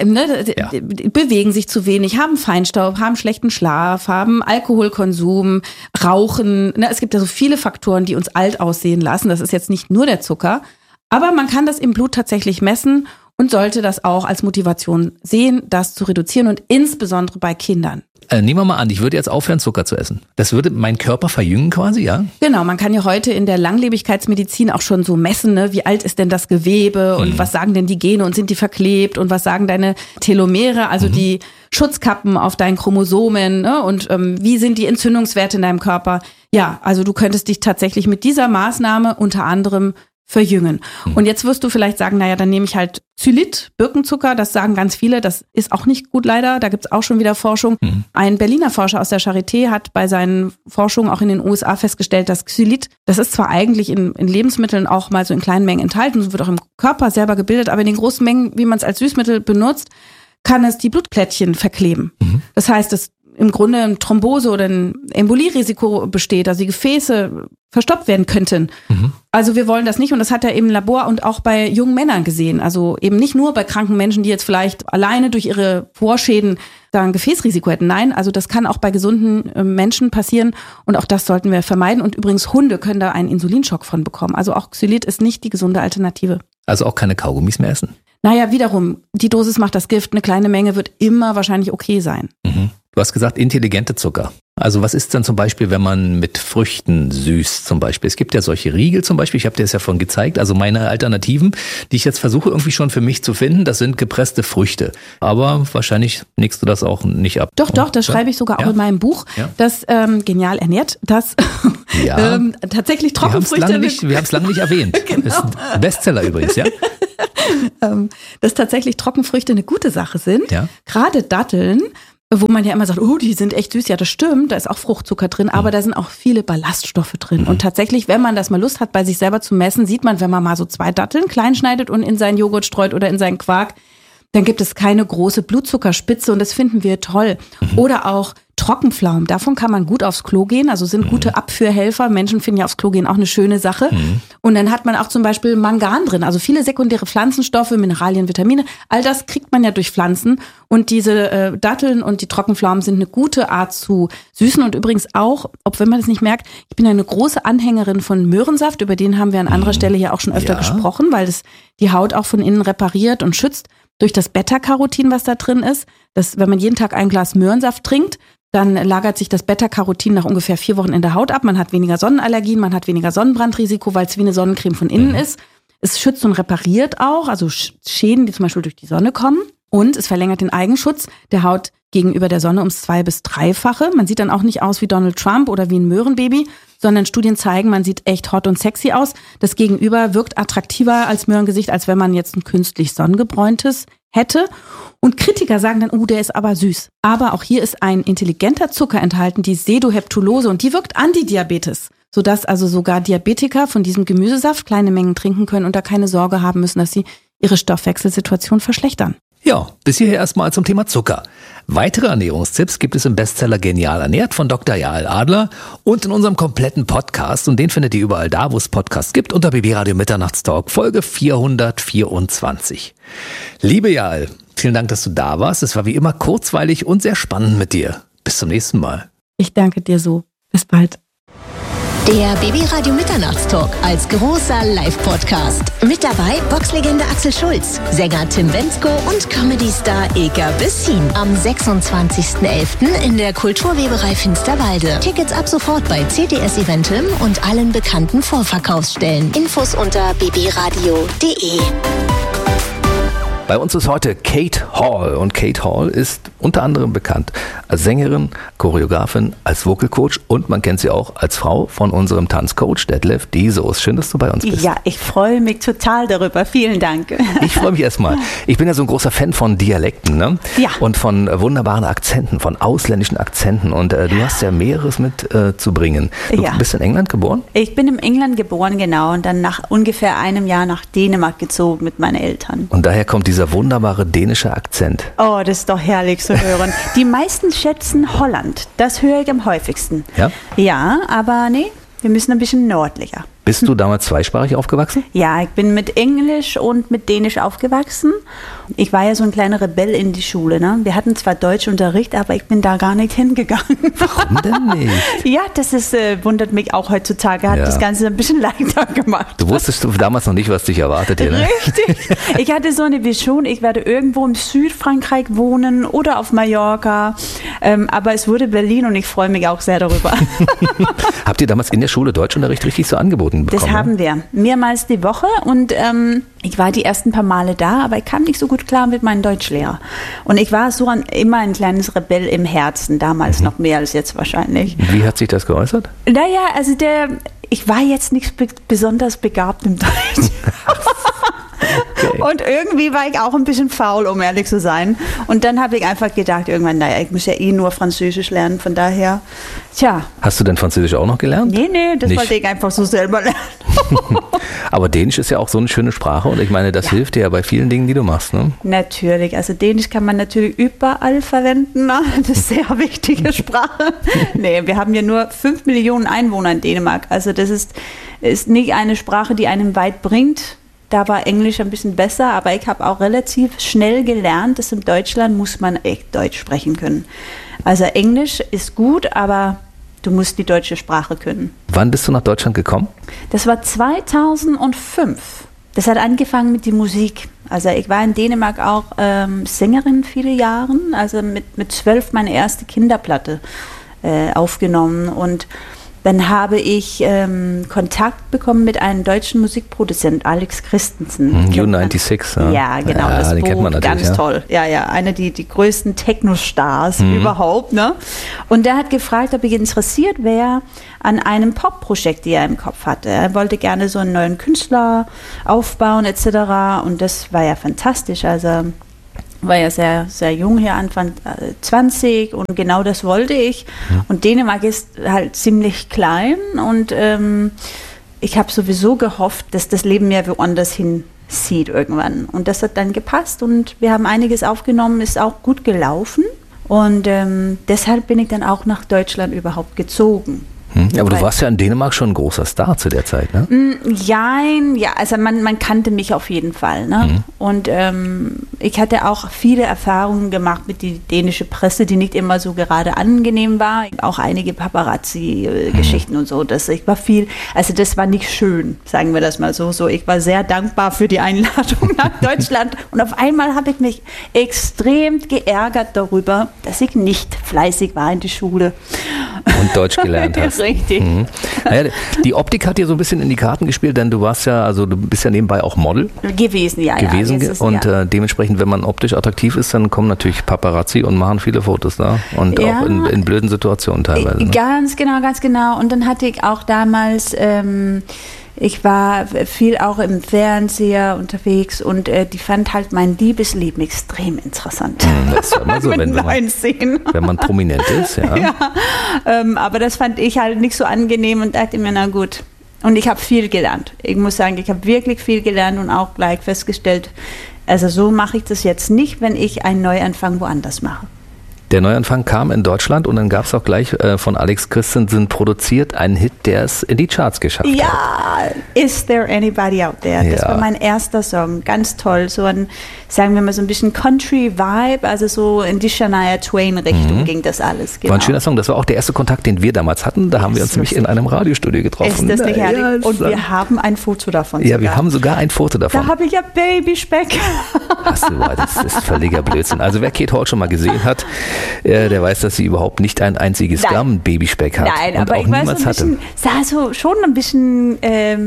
bewegen sich zu wenig, haben Feinstaub, haben schlechten Schlaf, haben Alkoholkonsum, Rauchen. Es gibt ja so viele Faktoren, die uns alt aussehen lassen. Das ist jetzt nicht nur der Zucker. Aber man kann das im Blut tatsächlich messen und sollte das auch als Motivation sehen, das zu reduzieren und insbesondere bei Kindern. Nehmen wir mal an, ich würde jetzt aufhören, Zucker zu essen. Das würde meinen Körper verjüngen quasi, ja? Genau, man kann ja heute in der Langlebigkeitsmedizin auch schon so messen, ne? Wie alt ist denn das Gewebe und was sagen denn die Gene und sind die verklebt und was sagen deine Telomere, also die Schutzkappen auf deinen Chromosomen, ne? Und wie sind die Entzündungswerte in deinem Körper? Ja, also du könntest dich tatsächlich mit dieser Maßnahme unter anderem verjüngen. Und jetzt wirst du vielleicht sagen, naja, dann nehme ich halt Xylit, Birkenzucker, das sagen ganz viele, das ist auch nicht gut leider, da gibt's auch schon wieder Forschung. Ein Berliner Forscher aus der Charité hat bei seinen Forschungen auch in den USA festgestellt, dass Xylit, das ist zwar eigentlich in Lebensmitteln auch mal so in kleinen Mengen enthalten, wird auch im Körper selber gebildet, aber in den großen Mengen, wie man es als Süßmittel benutzt, kann es die Blutplättchen verkleben. Das heißt, dass im Grunde ein Thrombose oder ein Embolierisiko besteht, also die Gefäße verstopft werden könnten. Also wir wollen das nicht und das hat er eben im Labor und auch bei jungen Männern gesehen. Also eben nicht nur bei kranken Menschen, die jetzt vielleicht alleine durch ihre Vorschäden da ein Gefäßrisiko hätten. Nein, also das kann auch bei gesunden Menschen passieren und auch das sollten wir vermeiden. Und übrigens Hunde können da einen Insulinschock von bekommen. Also auch Xylit ist nicht die gesunde Alternative. Also auch keine Kaugummis mehr essen? Naja, wiederum, die Dosis macht das Gift. Eine kleine Menge wird immer wahrscheinlich okay sein. Du hast gesagt, intelligente Zucker. Also was ist denn zum Beispiel, wenn man mit Früchten süßt zum Beispiel? Es gibt ja solche Riegel zum Beispiel, ich habe dir das ja vorhin gezeigt. Also meine Alternativen, die ich jetzt versuche irgendwie schon für mich zu finden, das sind gepresste Früchte. Aber wahrscheinlich nickst du das auch nicht ab. Doch, das schreibe ich sogar auch in meinem Buch, das Genial ernährt, das tatsächlich Trockenfrüchte... Wir haben es lange nicht erwähnt. Genau. Das ist ein Bestseller übrigens, ja? Dass tatsächlich Trockenfrüchte eine gute Sache sind. Ja. Gerade Datteln, wo man ja immer sagt, oh, die sind echt süß. Ja, das stimmt, da ist auch Fruchtzucker drin, aber da sind auch viele Ballaststoffe drin. Und tatsächlich, wenn man das mal Lust hat, bei sich selber zu messen, sieht man, wenn man mal so 2 Datteln klein schneidet und in seinen Joghurt streut oder in seinen Quark, dann gibt es keine große Blutzuckerspitze und das finden wir toll. Oder auch Trockenpflaumen, davon kann man gut aufs Klo gehen, also sind gute Abführhelfer. Menschen finden ja aufs Klo gehen auch eine schöne Sache. Und dann hat man auch zum Beispiel Mangan drin, also viele sekundäre Pflanzenstoffe, Mineralien, Vitamine, all das kriegt man ja durch Pflanzen. Und diese Datteln und die Trockenpflaumen sind eine gute Art zu süßen. Und übrigens auch, ob wenn man das nicht merkt, ich bin eine große Anhängerin von Möhrensaft, über den haben wir an anderer Stelle ja auch schon öfter gesprochen, weil das die Haut auch von innen repariert und schützt durch das Beta-Carotin, was da drin ist. Das, wenn man jeden Tag ein Glas Möhrensaft trinkt, dann lagert sich das Beta-Carotin nach ungefähr 4 Wochen in der Haut ab. Man hat weniger Sonnenallergien, man hat weniger Sonnenbrandrisiko, weil es wie eine Sonnencreme von innen ist. Es schützt und repariert auch, also Schäden, die zum Beispiel durch die Sonne kommen. Und es verlängert den Eigenschutz der Haut gegenüber der Sonne ums 2- bis 3-fache. Man sieht dann auch nicht aus wie Donald Trump oder wie ein Möhrenbaby, sondern Studien zeigen, man sieht echt hot und sexy aus. Das Gegenüber wirkt attraktiver als Möhrengesicht, als wenn man jetzt ein künstlich sonnengebräuntes hätte. Und Kritiker sagen dann, der ist aber süß. Aber auch hier ist ein intelligenter Zucker enthalten, die Sedoheptulose, und die wirkt Antidiabetes, sodass also sogar Diabetiker von diesem Gemüsesaft kleine Mengen trinken können und da keine Sorge haben müssen, dass sie ihre Stoffwechselsituation verschlechtern. Ja, bis hierher erstmal zum Thema Zucker. Weitere Ernährungstipps gibt es im Bestseller Genial ernährt von Dr. Jael Adler und in unserem kompletten Podcast. Und den findet ihr überall da, wo es Podcasts gibt, unter BB Radio Mitternachtstalk, Folge 424. Liebe Jael, vielen Dank, dass du da warst. Es war wie immer kurzweilig und sehr spannend mit dir. Bis zum nächsten Mal. Ich danke dir so. Bis bald. Der BB Radio Mitternachtstalk als großer Live-Podcast. Mit dabei Boxlegende Axel Schulz, Sänger Tim Bendzko und Comedy-Star Eker Bessin. Am 26.11. in der Kulturweberei Finsterwalde. Tickets ab sofort bei CTS Eventim und allen bekannten Vorverkaufsstellen. Infos unter bbradio.de. Bei uns ist heute Kate Hall und Kate Hall ist unter anderem bekannt als Sängerin, Choreografin, als Vocal Coach und man kennt sie auch als Frau von unserem Tanzcoach Detlef Desoos. Schön, dass du bei uns bist. Ja, ich freue mich total darüber. Vielen Dank. Ich freue mich erstmal. Ich bin ja so ein großer Fan von Dialekten, ne? Ja. Und von wunderbaren Akzenten, von ausländischen Akzenten und du hast ja mehreres mit zu bringen. Du bist in England geboren? Ich bin in England geboren, genau, und dann nach ungefähr einem Jahr nach Dänemark gezogen mit meinen Eltern. Und daher kommt dieser wunderbare dänische Akzent. Oh, das ist doch herrlich zu hören. Die meisten schätzen Holland. Das höre ich am häufigsten. Ja? Ja, aber nee, wir müssen ein bisschen nördlicher. Bist du damals zweisprachig aufgewachsen? Ja, ich bin mit Englisch und mit Dänisch aufgewachsen. Ich war ja so ein kleiner Rebell in die Schule. Ne? Wir hatten zwar Deutschunterricht, aber ich bin da gar nicht hingegangen. Warum denn nicht? Ja, das ist, wundert mich auch heutzutage. Hat das Ganze ein bisschen leichter gemacht. Du wusstest damals noch nicht, was dich erwartet hier, ne? Richtig. Ich hatte so eine Vision, ich werde irgendwo im Südfrankreich wohnen oder auf Mallorca. Aber es wurde Berlin und ich freue mich auch sehr darüber. Habt ihr damals in der Schule Deutschunterricht richtig so angeboten bekommen? Das haben wir. Mehrmals die Woche und ich war die ersten paar Male da, aber ich kam nicht so gut klar mit meinem Deutschlehrer. Und ich war so immer ein kleines Rebell im Herzen, damals noch mehr als jetzt wahrscheinlich. Wie hat sich das geäußert? Naja, also ich war jetzt nicht besonders begabt im Deutsch. Okay. Und irgendwie war ich auch ein bisschen faul, um ehrlich zu sein. Und dann habe ich einfach gedacht, irgendwann, naja, ich muss ja nur Französisch lernen, von daher, tja. Hast du denn Französisch auch noch gelernt? Nee, das wollte ich einfach so selber lernen. Aber Dänisch ist ja auch so eine schöne Sprache und ich meine, das hilft dir ja bei vielen Dingen, die du machst, ne? Natürlich, also Dänisch kann man natürlich überall verwenden, ne? Das ist eine sehr wichtige Sprache. Nee, wir haben ja nur 5 Millionen Einwohner in Dänemark, also das ist nicht eine Sprache, die einem weit bringt. Da war Englisch ein bisschen besser, aber ich habe auch relativ schnell gelernt, dass in Deutschland muss man echt Deutsch sprechen können. Also Englisch ist gut, aber du musst die deutsche Sprache können. Wann bist du nach Deutschland gekommen? Das war 2005. Das hat angefangen mit der Musik. Also ich war in Dänemark auch Sängerin viele Jahre. Also mit 12 meine erste Kinderplatte aufgenommen. Und dann habe ich Kontakt bekommen mit einem deutschen Musikproduzent, Alex Christensen. U96, ja, genau, ja, das den kennt man Buch, natürlich, ganz toll. Ja, einer die größten Techno-Stars überhaupt. Ne? Und der hat gefragt, ob ich interessiert wäre an einem Pop-Projekt, die er im Kopf hatte. Er wollte gerne so einen neuen Künstler aufbauen etc. Und das war ja fantastisch. Also war ja sehr, sehr jung hier, Anfang 20 und genau das wollte ich. Und Dänemark ist halt ziemlich klein und ich habe sowieso gehofft, dass das Leben mir woanders hinzieht irgendwann. Und das hat dann gepasst und wir haben einiges aufgenommen, ist auch gut gelaufen und deshalb bin ich dann auch nach Deutschland überhaupt gezogen. Aber du warst ja in Dänemark schon ein großer Star zu der Zeit, ne? Ja, also man kannte mich auf jeden Fall. Ne? Und ich hatte auch viele Erfahrungen gemacht mit der dänischen Presse, die nicht immer so gerade angenehm war. Auch einige Paparazzi-Geschichten und so. Das war nicht schön, sagen wir das mal so. Ich war sehr dankbar für die Einladung nach Deutschland. Und auf einmal habe ich mich extrem geärgert darüber, dass ich nicht fleißig war in der Schule. Und Deutsch gelernt hast. Richtig. Naja, die Optik hat dir so ein bisschen in die Karten gespielt, denn du bist ja nebenbei auch Model. Gewesen. Und dementsprechend, wenn man optisch attraktiv ist, dann kommen natürlich Paparazzi und machen viele Fotos da. Und auch in blöden Situationen teilweise. Ne? Ganz genau. Und dann hatte ich auch damals... ich war viel auch im Fernseher unterwegs und die fand halt mein Liebesleben extrem interessant. Das ist ja immer so, wenn man prominent ist. Ja. Aber das fand ich halt nicht so angenehm und dachte mir, na gut. Und ich habe viel gelernt. Ich muss sagen, ich habe wirklich viel gelernt und auch gleich festgestellt, also so mache ich das jetzt nicht, wenn ich einen Neuanfang woanders mache. Der Neuanfang kam in Deutschland und dann gab es auch gleich von Alex Christensen produziert einen Hit, der es in die Charts geschafft hat. Ja, Is There Anybody Out There? Das war mein erster Song, ganz toll. So ein, sagen wir mal, so ein bisschen Country-Vibe, also so in die Shania Twain-Richtung ging das alles. Genau. War ein schöner Song, das war auch der erste Kontakt, den wir damals hatten. Da haben wir uns nämlich in einem Radiostudio getroffen. Ist das nicht herrlich? Und wir haben ein Foto davon. Ja, wir haben sogar ein Foto davon. Da habe ich ja Babyspeck. Das ist völliger Blödsinn. Also wer Kate Hall schon mal gesehen hat, der weiß, dass sie überhaupt nicht ein einziges Gramm Babyspeck hat. Nein, und aber auch ich weiß, niemals hatte. Sah so schon ein bisschen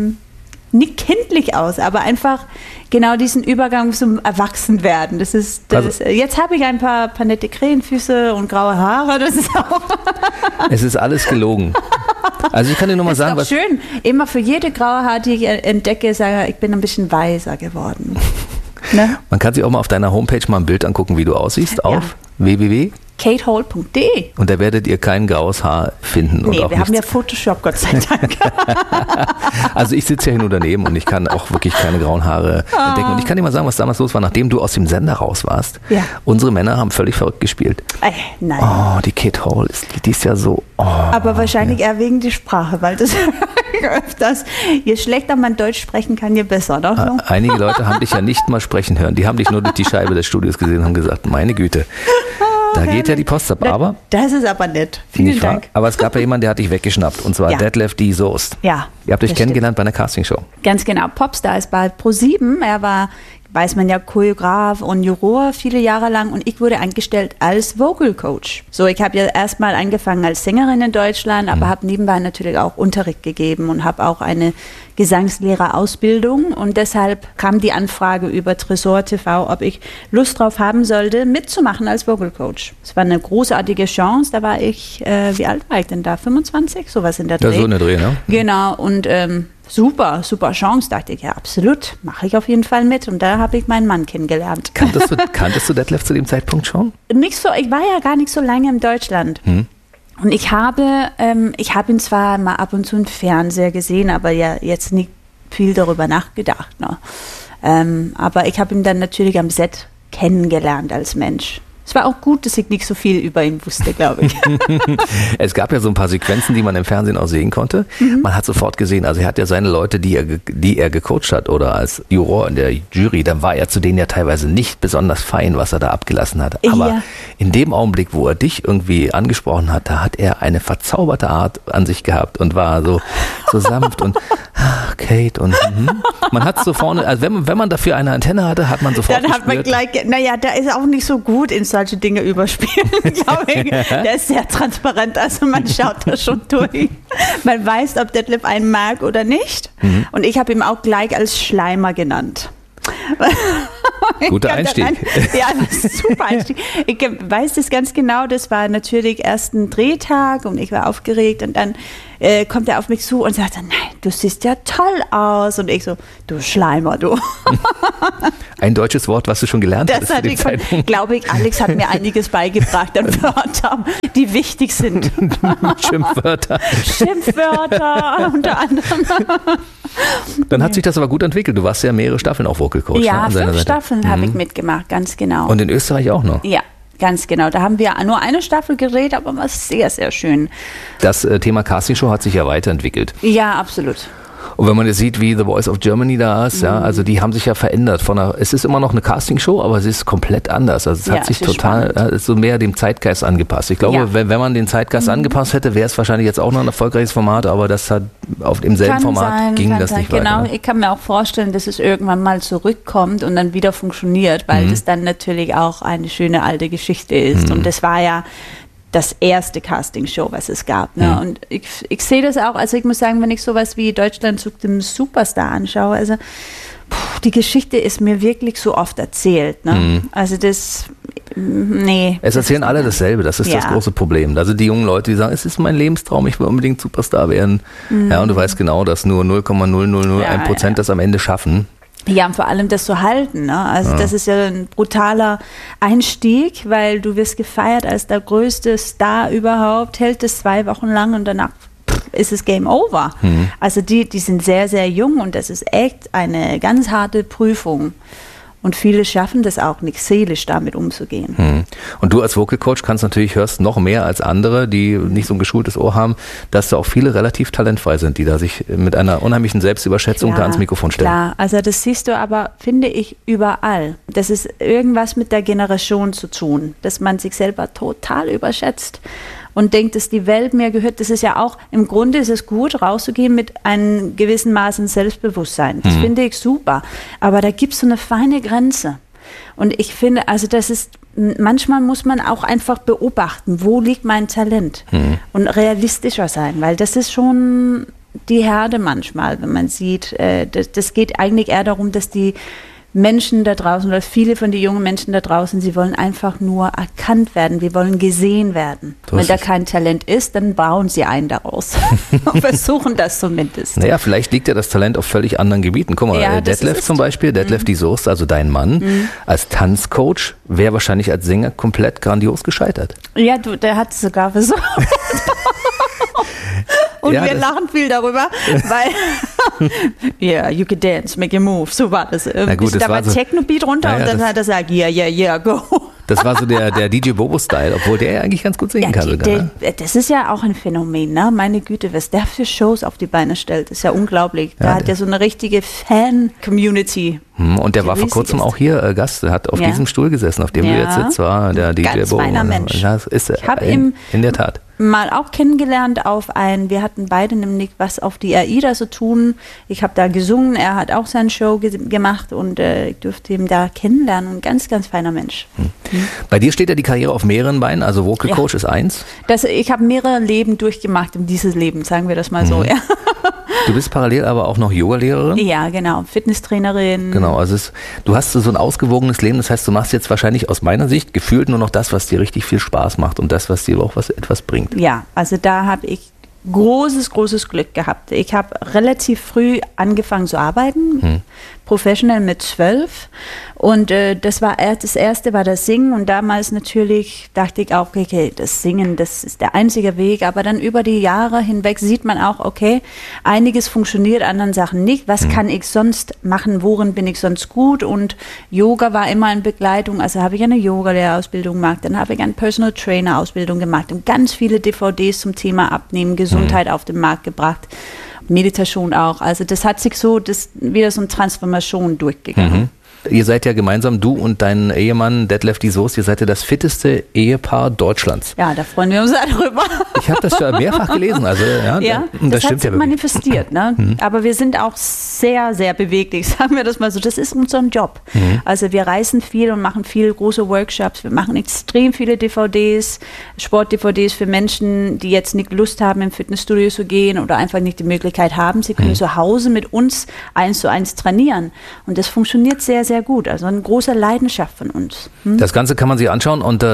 nicht kindlich aus, aber einfach genau diesen Übergang zum Erwachsenwerden. Das ist jetzt habe ich ein paar nette Krähenfüße und graue Haare. Das ist auch es ist alles gelogen. Also ich kann dir nur mal sagen, was schön. Immer für jede graue Haar, die ich entdecke, sage ich bin ein bisschen weißer geworden. Ne? Man kann sich auch mal auf deiner Homepage mal ein Bild angucken, wie du aussiehst, auf www.katehall.de. Und da werdet ihr kein graues Haar finden. Nee, wir haben ja Photoshop, Gott sei Dank. Also ich sitze ja hier nur daneben und ich kann auch wirklich keine grauen Haare entdecken. Und ich kann dir mal sagen, was damals los war, nachdem du aus dem Sender raus warst. Ja. Unsere Männer haben völlig verrückt gespielt. Nein. Oh, die Kate Hall, die ist ja so... Oh, aber wahrscheinlich eher wegen der Sprache, weil das öfters, je schlechter man Deutsch sprechen kann, je besser, oder? Einige Leute haben dich ja nicht mal sprechen hören. Die haben dich nur durch die Scheibe des Studios gesehen und haben gesagt, meine Güte. Da geht ja die Post ab, aber... Das ist aber nett. Vielen Dank. Aber es gab ja jemanden, der hat dich weggeschnappt, und zwar Detlef D. Soest. Ja. Ihr habt euch kennengelernt bei einer Castingshow. Ganz genau. Popstar ist bei Pro7. Er war, weiß man ja, Choreograf und Juror viele Jahre lang und ich wurde eingestellt als Vocal Coach. So, ich habe ja erstmal angefangen als Sängerin in Deutschland, aber habe nebenbei natürlich auch Unterricht gegeben und habe auch eine Gesangslehrerausbildung und deshalb kam die Anfrage über Tresor TV, ob ich Lust drauf haben sollte, mitzumachen als Vocal Coach. Es war eine großartige Chance, da war ich, wie alt war ich denn da? 25? Sowas in der Dreh. Ja, so in der Dreh, ne? Genau, und super Chance, dachte ich, ja absolut, mache ich auf jeden Fall mit und da habe ich meinen Mann kennengelernt. Kanntest du Detlef zu dem Zeitpunkt schon? Nicht so, ich war ja gar nicht so lange in Deutschland. Und ich habe ihn zwar mal ab und zu im Fernseher gesehen, aber ja jetzt nicht viel darüber nachgedacht. Ne? Aber ich habe ihn dann natürlich am Set kennengelernt als Mensch. Es war auch gut, dass ich nicht so viel über ihn wusste, glaube ich. Es gab ja so ein paar Sequenzen, die man im Fernsehen auch sehen konnte. Man hat sofort gesehen, also er hat ja seine Leute, die er gecoacht hat oder als Juror in der Jury, dann war er zu denen ja teilweise nicht besonders fein, was er da abgelassen hat. Aber in dem Augenblick, wo er dich irgendwie angesprochen hat, da hat er eine verzauberte Art an sich gehabt und war so sanft und Kate und man hat so vorne, also wenn man dafür eine Antenne hatte, hat man sofort Dann hat man gleich, der ist auch nicht so gut in solche Dinge überspielen, glaube ich. Der ist sehr transparent, also man schaut da schon durch. Man weiß, ob Detlef einen mag oder nicht. Und ich habe ihn auch gleich als Schleimer genannt. Guter Einstieg. Ja, das ist super Einstieg. Ich weiß das ganz genau, das war natürlich erst ein Drehtag und ich war aufgeregt und dann kommt er auf mich zu und sagt, nein, du siehst ja toll aus. Und ich so, du Schleimer, du. Ein deutsches Wort, was du schon gelernt hast. Das glaube ich, Alex hat mir einiges beigebracht an Wörtern, die wichtig sind. Schimpfwörter. Schimpfwörter unter anderem. Dann hat sich das aber gut entwickelt. Du warst ja mehrere Staffeln auch Vocal Coach. Ja, ne, 5 Staffeln habe ich mitgemacht, ganz genau. Und in Österreich auch noch? Ja. Ganz genau, da haben wir nur eine Staffel gedreht, aber war sehr, sehr schön. Das Thema Castingshow hat sich ja weiterentwickelt. Ja, absolut. Und wenn man jetzt sieht, wie The Voice of Germany da ist, ja, also die haben sich ja verändert. Es ist immer noch eine Castingshow, aber sie ist komplett anders. Also es hat sich total so mehr dem Zeitgeist angepasst. Ich glaube, wenn man den Zeitgeist angepasst hätte, wäre es wahrscheinlich jetzt auch noch ein erfolgreiches Format, aber das hat auf demselben Format ging das nicht weiter. Genau, ich kann mir auch vorstellen, dass es irgendwann mal zurückkommt und dann wieder funktioniert, weil das dann natürlich auch eine schöne alte Geschichte ist. Und das war ja das erste Castingshow, was es gab. Ne? Und ich sehe das auch, also ich muss sagen, wenn ich sowas wie Deutschland sucht den Superstar anschaue, also die Geschichte ist mir wirklich so oft erzählt. Ne? Also es erzählen alle dasselbe, das ist das große Problem. Also die jungen Leute, die sagen, es ist mein Lebenstraum, ich will unbedingt Superstar werden. Ja, und du weißt genau, dass nur 0,0001% das am Ende schaffen. Ja, und vor allem das zu halten. Ne? Also das ist ja ein brutaler Einstieg, weil du wirst gefeiert als der größte Star überhaupt, hält es 2 Wochen lang und danach ist es Game Over. Also die sind sehr, sehr jung und das ist echt eine ganz harte Prüfung. Und viele schaffen das auch nicht, seelisch damit umzugehen. Und du als Vocal Coach hörst noch mehr als andere, die nicht so ein geschultes Ohr haben, dass da auch viele relativ talentfrei sind, die da sich mit einer unheimlichen Selbstüberschätzung da ans Mikrofon stellen. Klar, also das siehst du aber, finde ich, überall. Das ist irgendwas mit der Generation zu tun, dass man sich selber total überschätzt und denkt, dass die Welt mir gehört. Das ist ja auch, im Grunde ist es gut, rauszugehen mit einem gewissen Maß an Selbstbewusstsein. Das finde ich super. Aber da gibt es so eine feine Grenze. Und ich finde, also manchmal muss man auch einfach beobachten, wo liegt mein Talent und realistischer sein, weil das ist schon die Herde manchmal, wenn man sieht, das geht eigentlich eher darum, dass die Menschen da draußen oder viele von den jungen Menschen da draußen, sie wollen einfach nur erkannt werden, wir wollen gesehen werden. Wenn da kein Talent ist, dann bauen sie einen daraus und versuchen das zumindest. Naja, vielleicht liegt ja das Talent auf völlig anderen Gebieten. Guck mal, Detlef zum Beispiel, Detlef die Soest, also dein Mann, als Tanzcoach, wäre wahrscheinlich als Sänger komplett grandios gescheitert. Ja, der hat es sogar versucht. Und wir lachen viel darüber, weil you can dance, make a move, so war das. Na gut, da war so Techno-Beat runter und dann hat er gesagt, go. Das war so der DJ Bobo-Style, obwohl der ja eigentlich ganz gut singen kann sogar. Das ist ja auch ein Phänomen, ne? Meine Güte, was der für Shows auf die Beine stellt, ist ja unglaublich. Da hat er so eine richtige Fan-Community. Und der war vor kurzem auch hier Gast, der hat auf diesem Stuhl gesessen, auf dem du jetzt sitzt, war der DJ ganz Bobo. Feiner Mensch. Das ist ich habe ihn in der Tat mal auch kennengelernt wir hatten beide nämlich was auf die AIDA zu tun. Ich habe da gesungen, er hat auch seine Show gemacht und ich durfte ihn da kennenlernen. Ein ganz, ganz feiner Mensch. Bei dir steht ja die Karriere auf mehreren Beinen, also Vocal Coach ist eins. Ich habe mehrere Leben durchgemacht in dieses Leben, sagen wir das mal so. Ja. Du bist parallel aber auch noch Yoga-Lehrerin? Ja, genau, Fitnesstrainerin. Genau, also du hast so ein ausgewogenes Leben, das heißt, du machst jetzt wahrscheinlich aus meiner Sicht gefühlt nur noch das, was dir richtig viel Spaß macht und das, was dir auch etwas bringt. Ja, also da habe ich großes Glück gehabt. Ich habe relativ früh angefangen zu arbeiten, professionell mit 12 und das erste war das Singen und damals natürlich dachte ich auch, okay, das Singen, das ist der einzige Weg, aber dann über die Jahre hinweg sieht man auch, okay, einiges funktioniert, anderen Sachen nicht, was kann ich sonst machen, worin bin ich sonst gut und Yoga war immer in Begleitung, also habe ich eine Yoga-Lehrerausbildung gemacht, dann habe ich eine Personal Trainer-Ausbildung gemacht und ganz viele DVDs zum Thema Abnehmen, Gesundheit auf den Markt gebracht. Meditation auch. Also das hat sich wieder so eine Transformation durchgegangen. ihr seid ja gemeinsam, du und dein Ehemann Detlef die Soest, ihr seid ja das fitteste Ehepaar Deutschlands. Ja, da freuen wir uns sehr drüber. Ich habe das schon mehrfach gelesen, also das stimmt hat ja wirklich. Manifestiert, ne? Aber wir sind auch sehr, sehr beweglich, sagen wir das mal so. Das ist unser Job. Also wir reisen viel und machen viel große Workshops. Wir machen extrem viele DVDs, Sport-DVDs für Menschen, die jetzt nicht Lust haben, im Fitnessstudio zu gehen oder einfach nicht die Möglichkeit haben. Sie können zu Hause mit uns 1:1 trainieren. Und das funktioniert sehr, sehr gut. Also eine große Leidenschaft von uns. Das Ganze kann man sich anschauen unter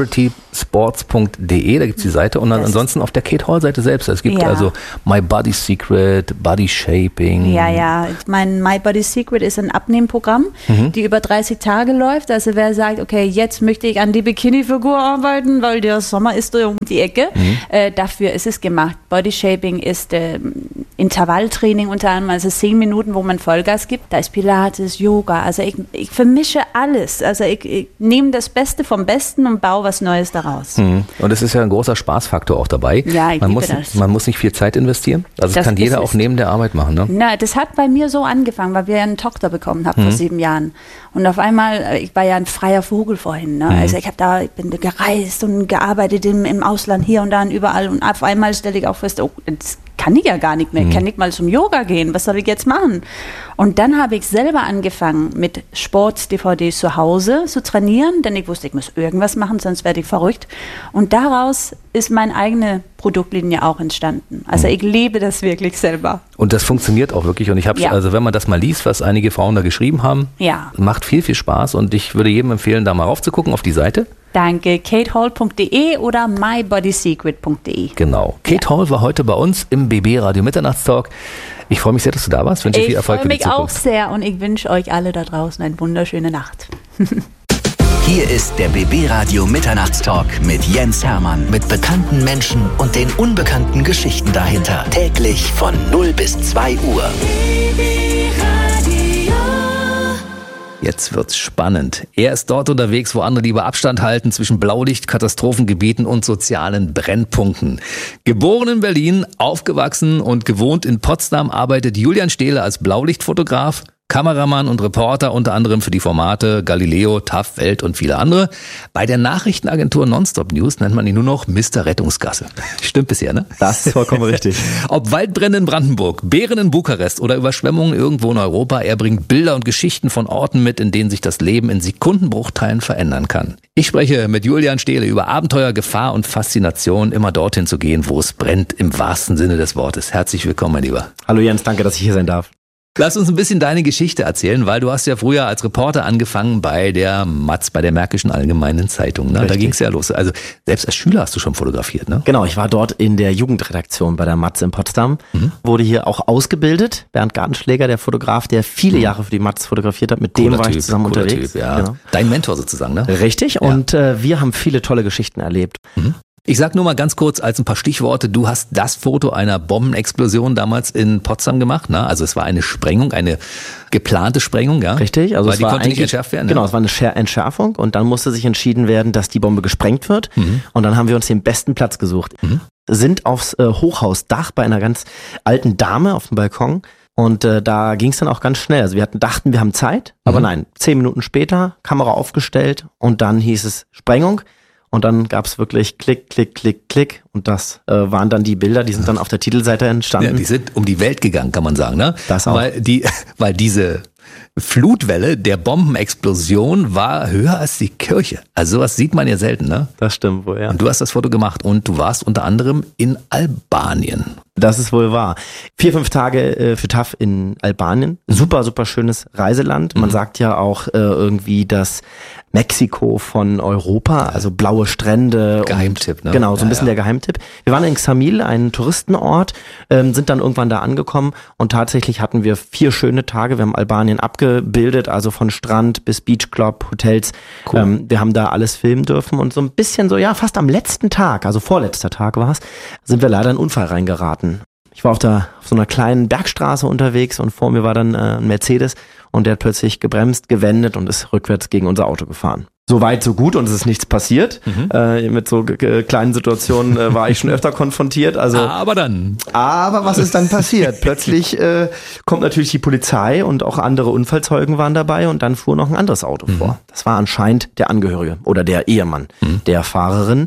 celebritysports.de, da gibt es die Seite. Und dann ansonsten auf der Kate Hall-Seite selbst. Es gibt also My Body Secret, Body Shaping. Ja. Mein My Body Secret ist ein Abnehmprogramm, die über 30 Tage läuft. Also wer sagt, okay, jetzt möchte ich an die Bikini-Figur arbeiten, weil der Sommer ist um die Ecke. Dafür ist es gemacht. Body Shaping ist Intervalltraining unter anderem, also 10 Minuten, wo man Vollgas gibt. Da ist Pilates, Yoga. Also ich vermische alles. Also ich nehme das Beste vom Besten und baue was Neues daraus. Und es ist ja ein großer Spaßfaktor auch dabei. Ja, ich liebe das. Man muss nicht viel Zeit investieren. Also das kann jeder auch neben der Arbeit machen, ne? Na, das hat bei mir so angefangen, weil wir eine Tochter bekommen haben vor 7 Jahren. Und auf einmal, ich war ja ein freier Vogel vorhin, ne? Also ich bin gereist und gearbeitet im Ausland, hier und da und überall. Und auf einmal stelle ich auch fest, oh, das kann ich ja gar nicht mehr. Ich kann nicht mal zum Yoga gehen. Was soll ich jetzt machen? Und dann habe ich selber angefangen, mit Sport-DVDs zu Hause zu trainieren, denn ich wusste, ich muss irgendwas machen, sonst werde ich verrückt. Und daraus ist meine eigene Produktlinie auch entstanden. Also ich lebe das wirklich selber. Und das funktioniert auch wirklich. Und ich habe also wenn man das mal liest, was einige Frauen da geschrieben haben, macht viel, viel Spaß. Und ich würde jedem empfehlen, da mal raufzugucken auf die Seite. Danke. katehall.de oder mybodysecret.de. Genau. Kate Hall war heute bei uns im BB Radio Mitternachtstalk. Ich freue mich sehr, dass du da warst. Wünsche viel Erfolg für die Zukunft. Ich freue mich auch sehr und ich wünsche euch alle da draußen eine wunderschöne Nacht. Hier ist der BB Radio Mitternachtstalk mit Jens Hermann. Mit bekannten Menschen und den unbekannten Geschichten dahinter. Täglich von 0 bis 2 Uhr. Jetzt wird's spannend. Er ist dort unterwegs, wo andere lieber Abstand halten zwischen Blaulicht, Katastrophengebieten und sozialen Brennpunkten. Geboren in Berlin, aufgewachsen und gewohnt in Potsdam, arbeitet Julian Stehle als Blaulichtfotograf, Kameramann und Reporter unter anderem für die Formate Galileo, TAF, Welt und viele andere. Bei der Nachrichtenagentur Nonstop News nennt man ihn nur noch Mr. Rettungsgasse. Stimmt bisher, ne? Das ist vollkommen richtig. Ob Waldbrände in Brandenburg, Bären in Bukarest oder Überschwemmungen irgendwo in Europa, er bringt Bilder und Geschichten von Orten mit, in denen sich das Leben in Sekundenbruchteilen verändern kann. Ich spreche mit Julian Stehle über Abenteuer, Gefahr und Faszination, immer dorthin zu gehen, wo es brennt, im wahrsten Sinne des Wortes. Herzlich willkommen, mein Lieber. Hallo Jens, danke, dass ich hier sein darf. Lass uns ein bisschen deine Geschichte erzählen, weil du hast ja früher als Reporter angefangen bei der Matz, bei der Märkischen Allgemeinen Zeitung. Ne? Da ging es ja los. Also selbst als Schüler hast du schon fotografiert, ne? Genau, ich war dort in der Jugendredaktion bei der Matz in Potsdam. Wurde hier auch ausgebildet. Bernd Gartenschläger, der Fotograf, der viele Jahre für die Matz fotografiert hat, mit dem war ich zusammen unterwegs. Typ, ja. Genau. Dein Mentor sozusagen, ne? Richtig, ja. Und wir haben viele tolle Geschichten erlebt. Ich sag nur mal ganz kurz als ein paar Stichworte, du hast das Foto einer Bombenexplosion damals in Potsdam gemacht, ne? Also es war eine Sprengung, eine geplante Sprengung, ja? Richtig, also weil die konnte nicht entschärft werden. Genau, es war eine Entschärfung und dann musste sich entschieden werden, dass die Bombe gesprengt wird und dann haben wir uns den besten Platz gesucht. Sind aufs Hochhausdach bei einer ganz alten Dame auf dem Balkon. Und da ging es dann auch ganz schnell. Also wir dachten, wir haben Zeit, aber nein, 10 Minuten später, Kamera aufgestellt und dann hieß es Sprengung. Und dann gab es wirklich Klick, Klick, Klick, Klick. Und das waren dann die Bilder, die sind dann auf der Titelseite entstanden. Ja, die sind um die Welt gegangen, kann man sagen, ne? Das auch. Weil diese Flutwelle der Bombenexplosion war höher als die Kirche. Also sowas sieht man ja selten, ne? Das stimmt wohl, ja. Und du hast das Foto gemacht und du warst unter anderem in Albanien. Das ist wohl wahr. 4-5 Tage für TAF in Albanien. Super, super schönes Reiseland. Man sagt ja auch irgendwie das Mexiko von Europa, also blaue Strände. Geheimtipp, ne? Genau, so ein bisschen der Geheimtipp. Wir waren in Xamil, ein Touristenort, sind dann irgendwann da angekommen und tatsächlich hatten wir 4 schöne Tage. Wir haben Albanien abgebildet, also von Strand bis Beachclub, Hotels. Cool. Wir haben da alles filmen dürfen und so ein bisschen so, ja, fast am letzten Tag, also vorletzter Tag war es, sind wir leider in einen Unfall reingeraten. Ich war auf so einer kleinen Bergstraße unterwegs und vor mir war dann ein Mercedes und der hat plötzlich gebremst, gewendet und ist rückwärts gegen unser Auto gefahren. So weit, so gut und es ist nichts passiert. Mit so kleinen Situationen war ich schon öfter konfrontiert. Aber was ist dann passiert? Plötzlich kommt natürlich die Polizei und auch andere Unfallzeugen waren dabei und dann fuhr noch ein anderes Auto vor. Das war anscheinend der Angehörige oder der Ehemann der Fahrerin.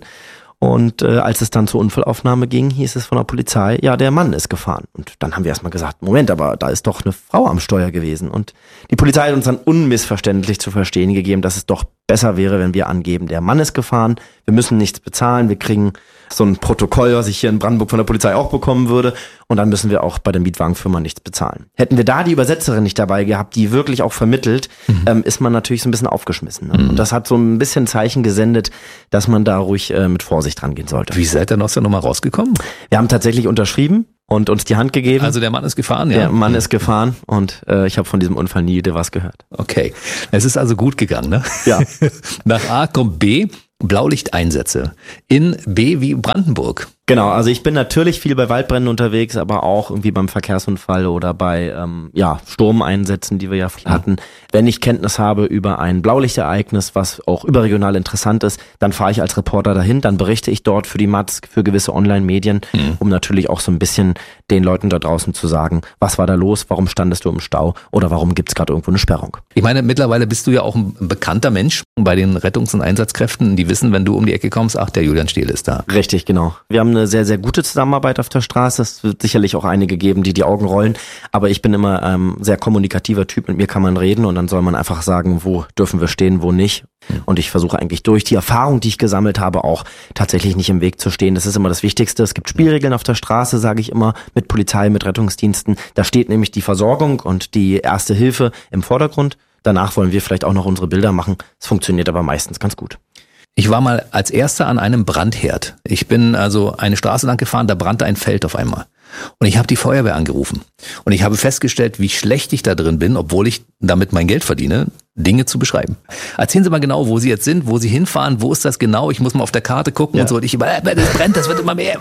Und als es dann zur Unfallaufnahme ging, hieß es von der Polizei, ja, der Mann ist gefahren. Und dann haben wir erstmal gesagt, Moment, aber da ist doch eine Frau am Steuer gewesen. Und die Polizei hat uns dann unmissverständlich zu verstehen gegeben, dass es doch besser wäre, wenn wir angeben, der Mann ist gefahren, wir müssen nichts bezahlen, wir kriegen so ein Protokoll, was ich hier in Brandenburg von der Polizei auch bekommen würde, und dann müssen wir auch bei der Mietwagenfirma nichts bezahlen. Hätten wir da die Übersetzerin nicht dabei gehabt, die wirklich auch vermittelt, ist man natürlich so ein bisschen aufgeschmissen. Ne? Und das hat so ein bisschen Zeichen gesendet, dass man da ruhig mit Vorsicht rangehen sollte. Wie seid ihr aus der Nummer rausgekommen? Wir haben tatsächlich unterschrieben und uns die Hand gegeben. Also der Mann ist gefahren, ja? Der Mann ist gefahren und ich habe von diesem Unfall nie wieder was gehört. Okay, es ist also gut gegangen, ne? Ja. Nach A kommt B, Blaulichteinsätze. In B wie Brandenburg. Genau, also ich bin natürlich viel bei Waldbränden unterwegs, aber auch irgendwie beim Verkehrsunfall oder bei Sturmeinsätzen, die wir ja hatten. Wenn ich Kenntnis habe über ein Blaulichtereignis, was auch überregional interessant ist, dann fahre ich als Reporter dahin, dann berichte ich dort für die Matz, für gewisse Online-Medien, um natürlich auch so ein bisschen den Leuten da draußen zu sagen, was war da los, warum standest du im Stau oder warum gibt's gerade irgendwo eine Sperrung. Ich meine, mittlerweile bist du ja auch ein bekannter Mensch bei den Rettungs- und Einsatzkräften, die wissen, wenn du um die Ecke kommst, ach, der Julian Stehl ist da. Richtig, genau. Wir haben eine sehr, sehr gute Zusammenarbeit auf der Straße. Es wird sicherlich auch einige geben, die Augen rollen, aber ich bin immer sehr kommunikativer Typ, mit mir kann man reden und dann soll man einfach sagen, wo dürfen wir stehen, wo nicht. Und ich versuche eigentlich durch die Erfahrung, die ich gesammelt habe, auch tatsächlich nicht im Weg zu stehen. Das ist immer das Wichtigste. Es gibt Spielregeln auf der Straße, sage ich immer, mit Polizei, mit Rettungsdiensten. Da steht nämlich die Versorgung und die Erste Hilfe im Vordergrund. Danach wollen wir vielleicht auch noch unsere Bilder machen. Es funktioniert aber meistens ganz gut. Ich war mal als Erster an einem Brandherd. Ich bin also eine Straße lang gefahren, da brannte ein Feld auf einmal. Und ich habe die Feuerwehr angerufen. Und ich habe festgestellt, wie schlecht ich da drin bin, obwohl ich damit mein Geld verdiene, Dinge zu beschreiben. Erzählen Sie mal genau, wo Sie jetzt sind, wo Sie hinfahren, wo ist das genau? Ich muss mal auf der Karte gucken und so. Und ich immer, das brennt, das wird immer mehr.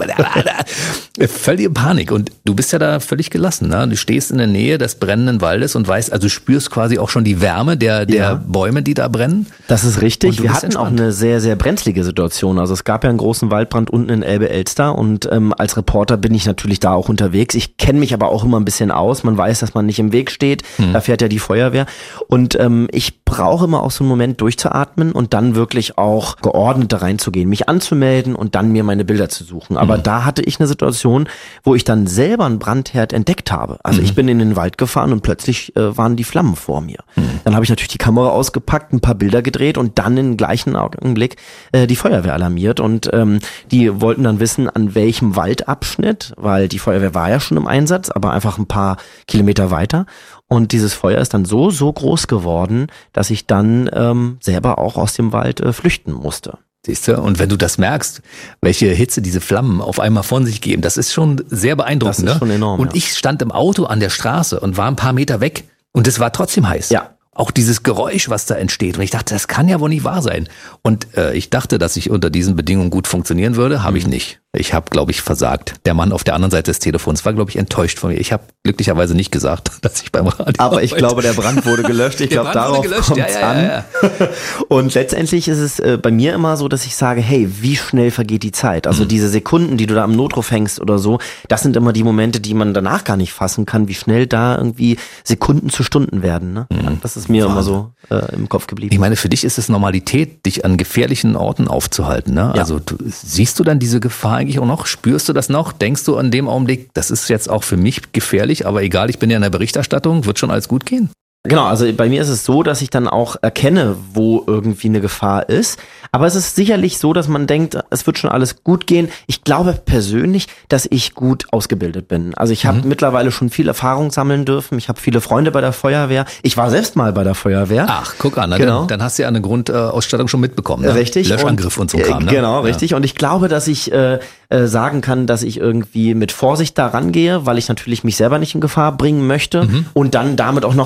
Völlige Panik. Und du bist ja da völlig gelassen. Ne? Du stehst in der Nähe des brennenden Waldes und weißt, also spürst quasi auch schon die Wärme der Bäume, die da brennen. Das ist richtig. Wir hatten auch eine sehr, sehr brenzlige Situation. Also es gab ja einen großen Waldbrand unten in Elbe-Elster und als Reporter bin ich natürlich da auch unterwegs. Ich kenne mich aber auch immer ein bisschen aus. Man weiß, dass man nicht im Weg steht. Da fährt ja die Feuerwehr. Und ich brauche immer auch so einen Moment durchzuatmen und dann wirklich auch geordnet da reinzugehen, mich anzumelden und dann mir meine Bilder zu suchen. Aber da hatte ich eine Situation, wo ich dann selber einen Brandherd entdeckt habe. Also ich bin in den Wald gefahren und plötzlich waren die Flammen vor mir. Dann habe ich natürlich die Kamera ausgepackt, ein paar Bilder gedreht und dann im gleichen Augenblick die Feuerwehr alarmiert. Und die wollten dann wissen, an welchem Waldabschnitt, weil die Feuerwehr war ja schon im Einsatz, aber einfach ein paar Kilometer weiter. Und dieses Feuer ist dann so groß geworden, dass ich dann selber auch aus dem Wald flüchten musste. Siehst du? Und wenn du das merkst, welche Hitze diese Flammen auf einmal von sich geben, das ist schon sehr beeindruckend. Das ist schon enorm. Und ich stand im Auto an der Straße und war ein paar Meter weg und es war trotzdem heiß. Ja. Auch dieses Geräusch, was da entsteht. Und ich dachte, das kann ja wohl nicht wahr sein. Und ich dachte, dass ich unter diesen Bedingungen gut funktionieren würde. Habe ich nicht. Ich habe, glaube ich, versagt. Der Mann auf der anderen Seite des Telefons war, glaube ich, enttäuscht von mir. Ich habe glücklicherweise nicht gesagt, dass ich beim Radio Aber ich glaube, der Brand wurde gelöscht. Ich glaube, darauf kommt es an. Ja. Und letztendlich ist es bei mir immer so, dass ich sage, hey, wie schnell vergeht die Zeit? Also diese Sekunden, die du da am Notruf hängst oder so, das sind immer die Momente, die man danach gar nicht fassen kann, wie schnell da irgendwie Sekunden zu Stunden werden. Ne? Das ist mir immer so im Kopf geblieben. Ich meine, für dich ist es Normalität, dich an gefährlichen Orten aufzuhalten. Ne? Ja. Also siehst du dann diese Gefahr eigentlich auch noch? Spürst du das noch? Denkst du an dem Augenblick, das ist jetzt auch für mich gefährlich, aber egal, ich bin ja in der Berichterstattung, wird schon alles gut gehen? Genau, also bei mir ist es so, dass ich dann auch erkenne, wo irgendwie eine Gefahr ist. Aber es ist sicherlich so, dass man denkt, es wird schon alles gut gehen. Ich glaube persönlich, dass ich gut ausgebildet bin. Also ich habe mittlerweile schon viel Erfahrung sammeln dürfen. Ich habe viele Freunde bei der Feuerwehr. Ich war selbst mal bei der Feuerwehr. Ach, guck an, genau. Dann hast du ja eine Grundausstattung schon mitbekommen. Ne? Richtig. Löschangriff und so Kram. Ne? Genau, richtig. Und ich glaube, dass ich sagen kann, dass ich irgendwie mit Vorsicht da rangehe, weil ich natürlich mich selber nicht in Gefahr bringen möchte und dann damit auch noch andere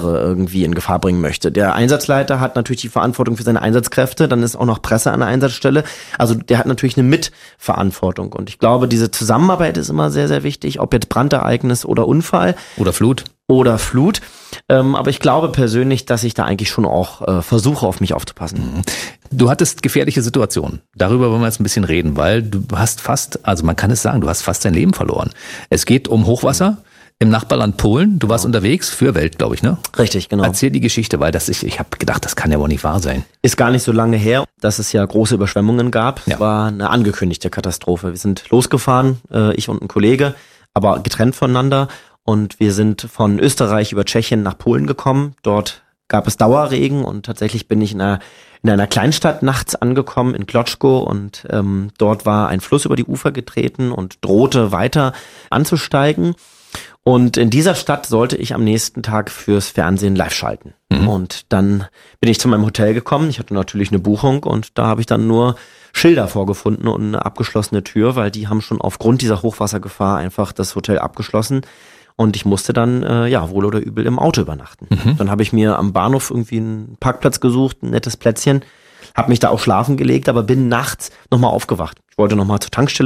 andere irgendwie in Gefahr bringen möchte. Der Einsatzleiter hat natürlich die Verantwortung für seine Einsatzkräfte, dann ist auch noch Presse an der Einsatzstelle. Also der hat natürlich eine Mitverantwortung. Und ich glaube, diese Zusammenarbeit ist immer sehr, sehr wichtig, ob jetzt Brandereignis oder Unfall. Oder Flut. Aber ich glaube persönlich, dass ich da eigentlich schon auch versuche, auf mich aufzupassen. Du hattest gefährliche Situationen. Darüber wollen wir jetzt ein bisschen reden, weil du hast fast, also man kann es sagen, du hast fast dein Leben verloren. Es geht um Hochwasser im Nachbarland Polen. Du warst unterwegs für Welt, glaube ich, ne? Richtig, genau. Erzähl die Geschichte, weil ich habe gedacht, das kann ja wohl nicht wahr sein. Ist gar nicht so lange her, dass es ja große Überschwemmungen gab. Ja. Es war eine angekündigte Katastrophe. Wir sind losgefahren, ich und ein Kollege, aber getrennt voneinander. Und wir sind von Österreich über Tschechien nach Polen gekommen. Dort gab es Dauerregen und tatsächlich bin ich in einer Kleinstadt nachts angekommen, in Kloczko. Und dort war ein Fluss über die Ufer getreten und drohte weiter anzusteigen. Und in dieser Stadt sollte ich am nächsten Tag fürs Fernsehen live schalten. Und dann bin ich zu meinem Hotel gekommen. Ich hatte natürlich eine Buchung und da habe ich dann nur Schilder vorgefunden und eine abgeschlossene Tür, weil die haben schon aufgrund dieser Hochwassergefahr einfach das Hotel abgeschlossen. Und ich musste dann, wohl oder übel im Auto übernachten. Dann habe ich mir am Bahnhof irgendwie einen Parkplatz gesucht, ein nettes Plätzchen, habe mich da auch schlafen gelegt, aber bin nachts nochmal aufgewacht. Ich wollte nochmal zur Tankstelle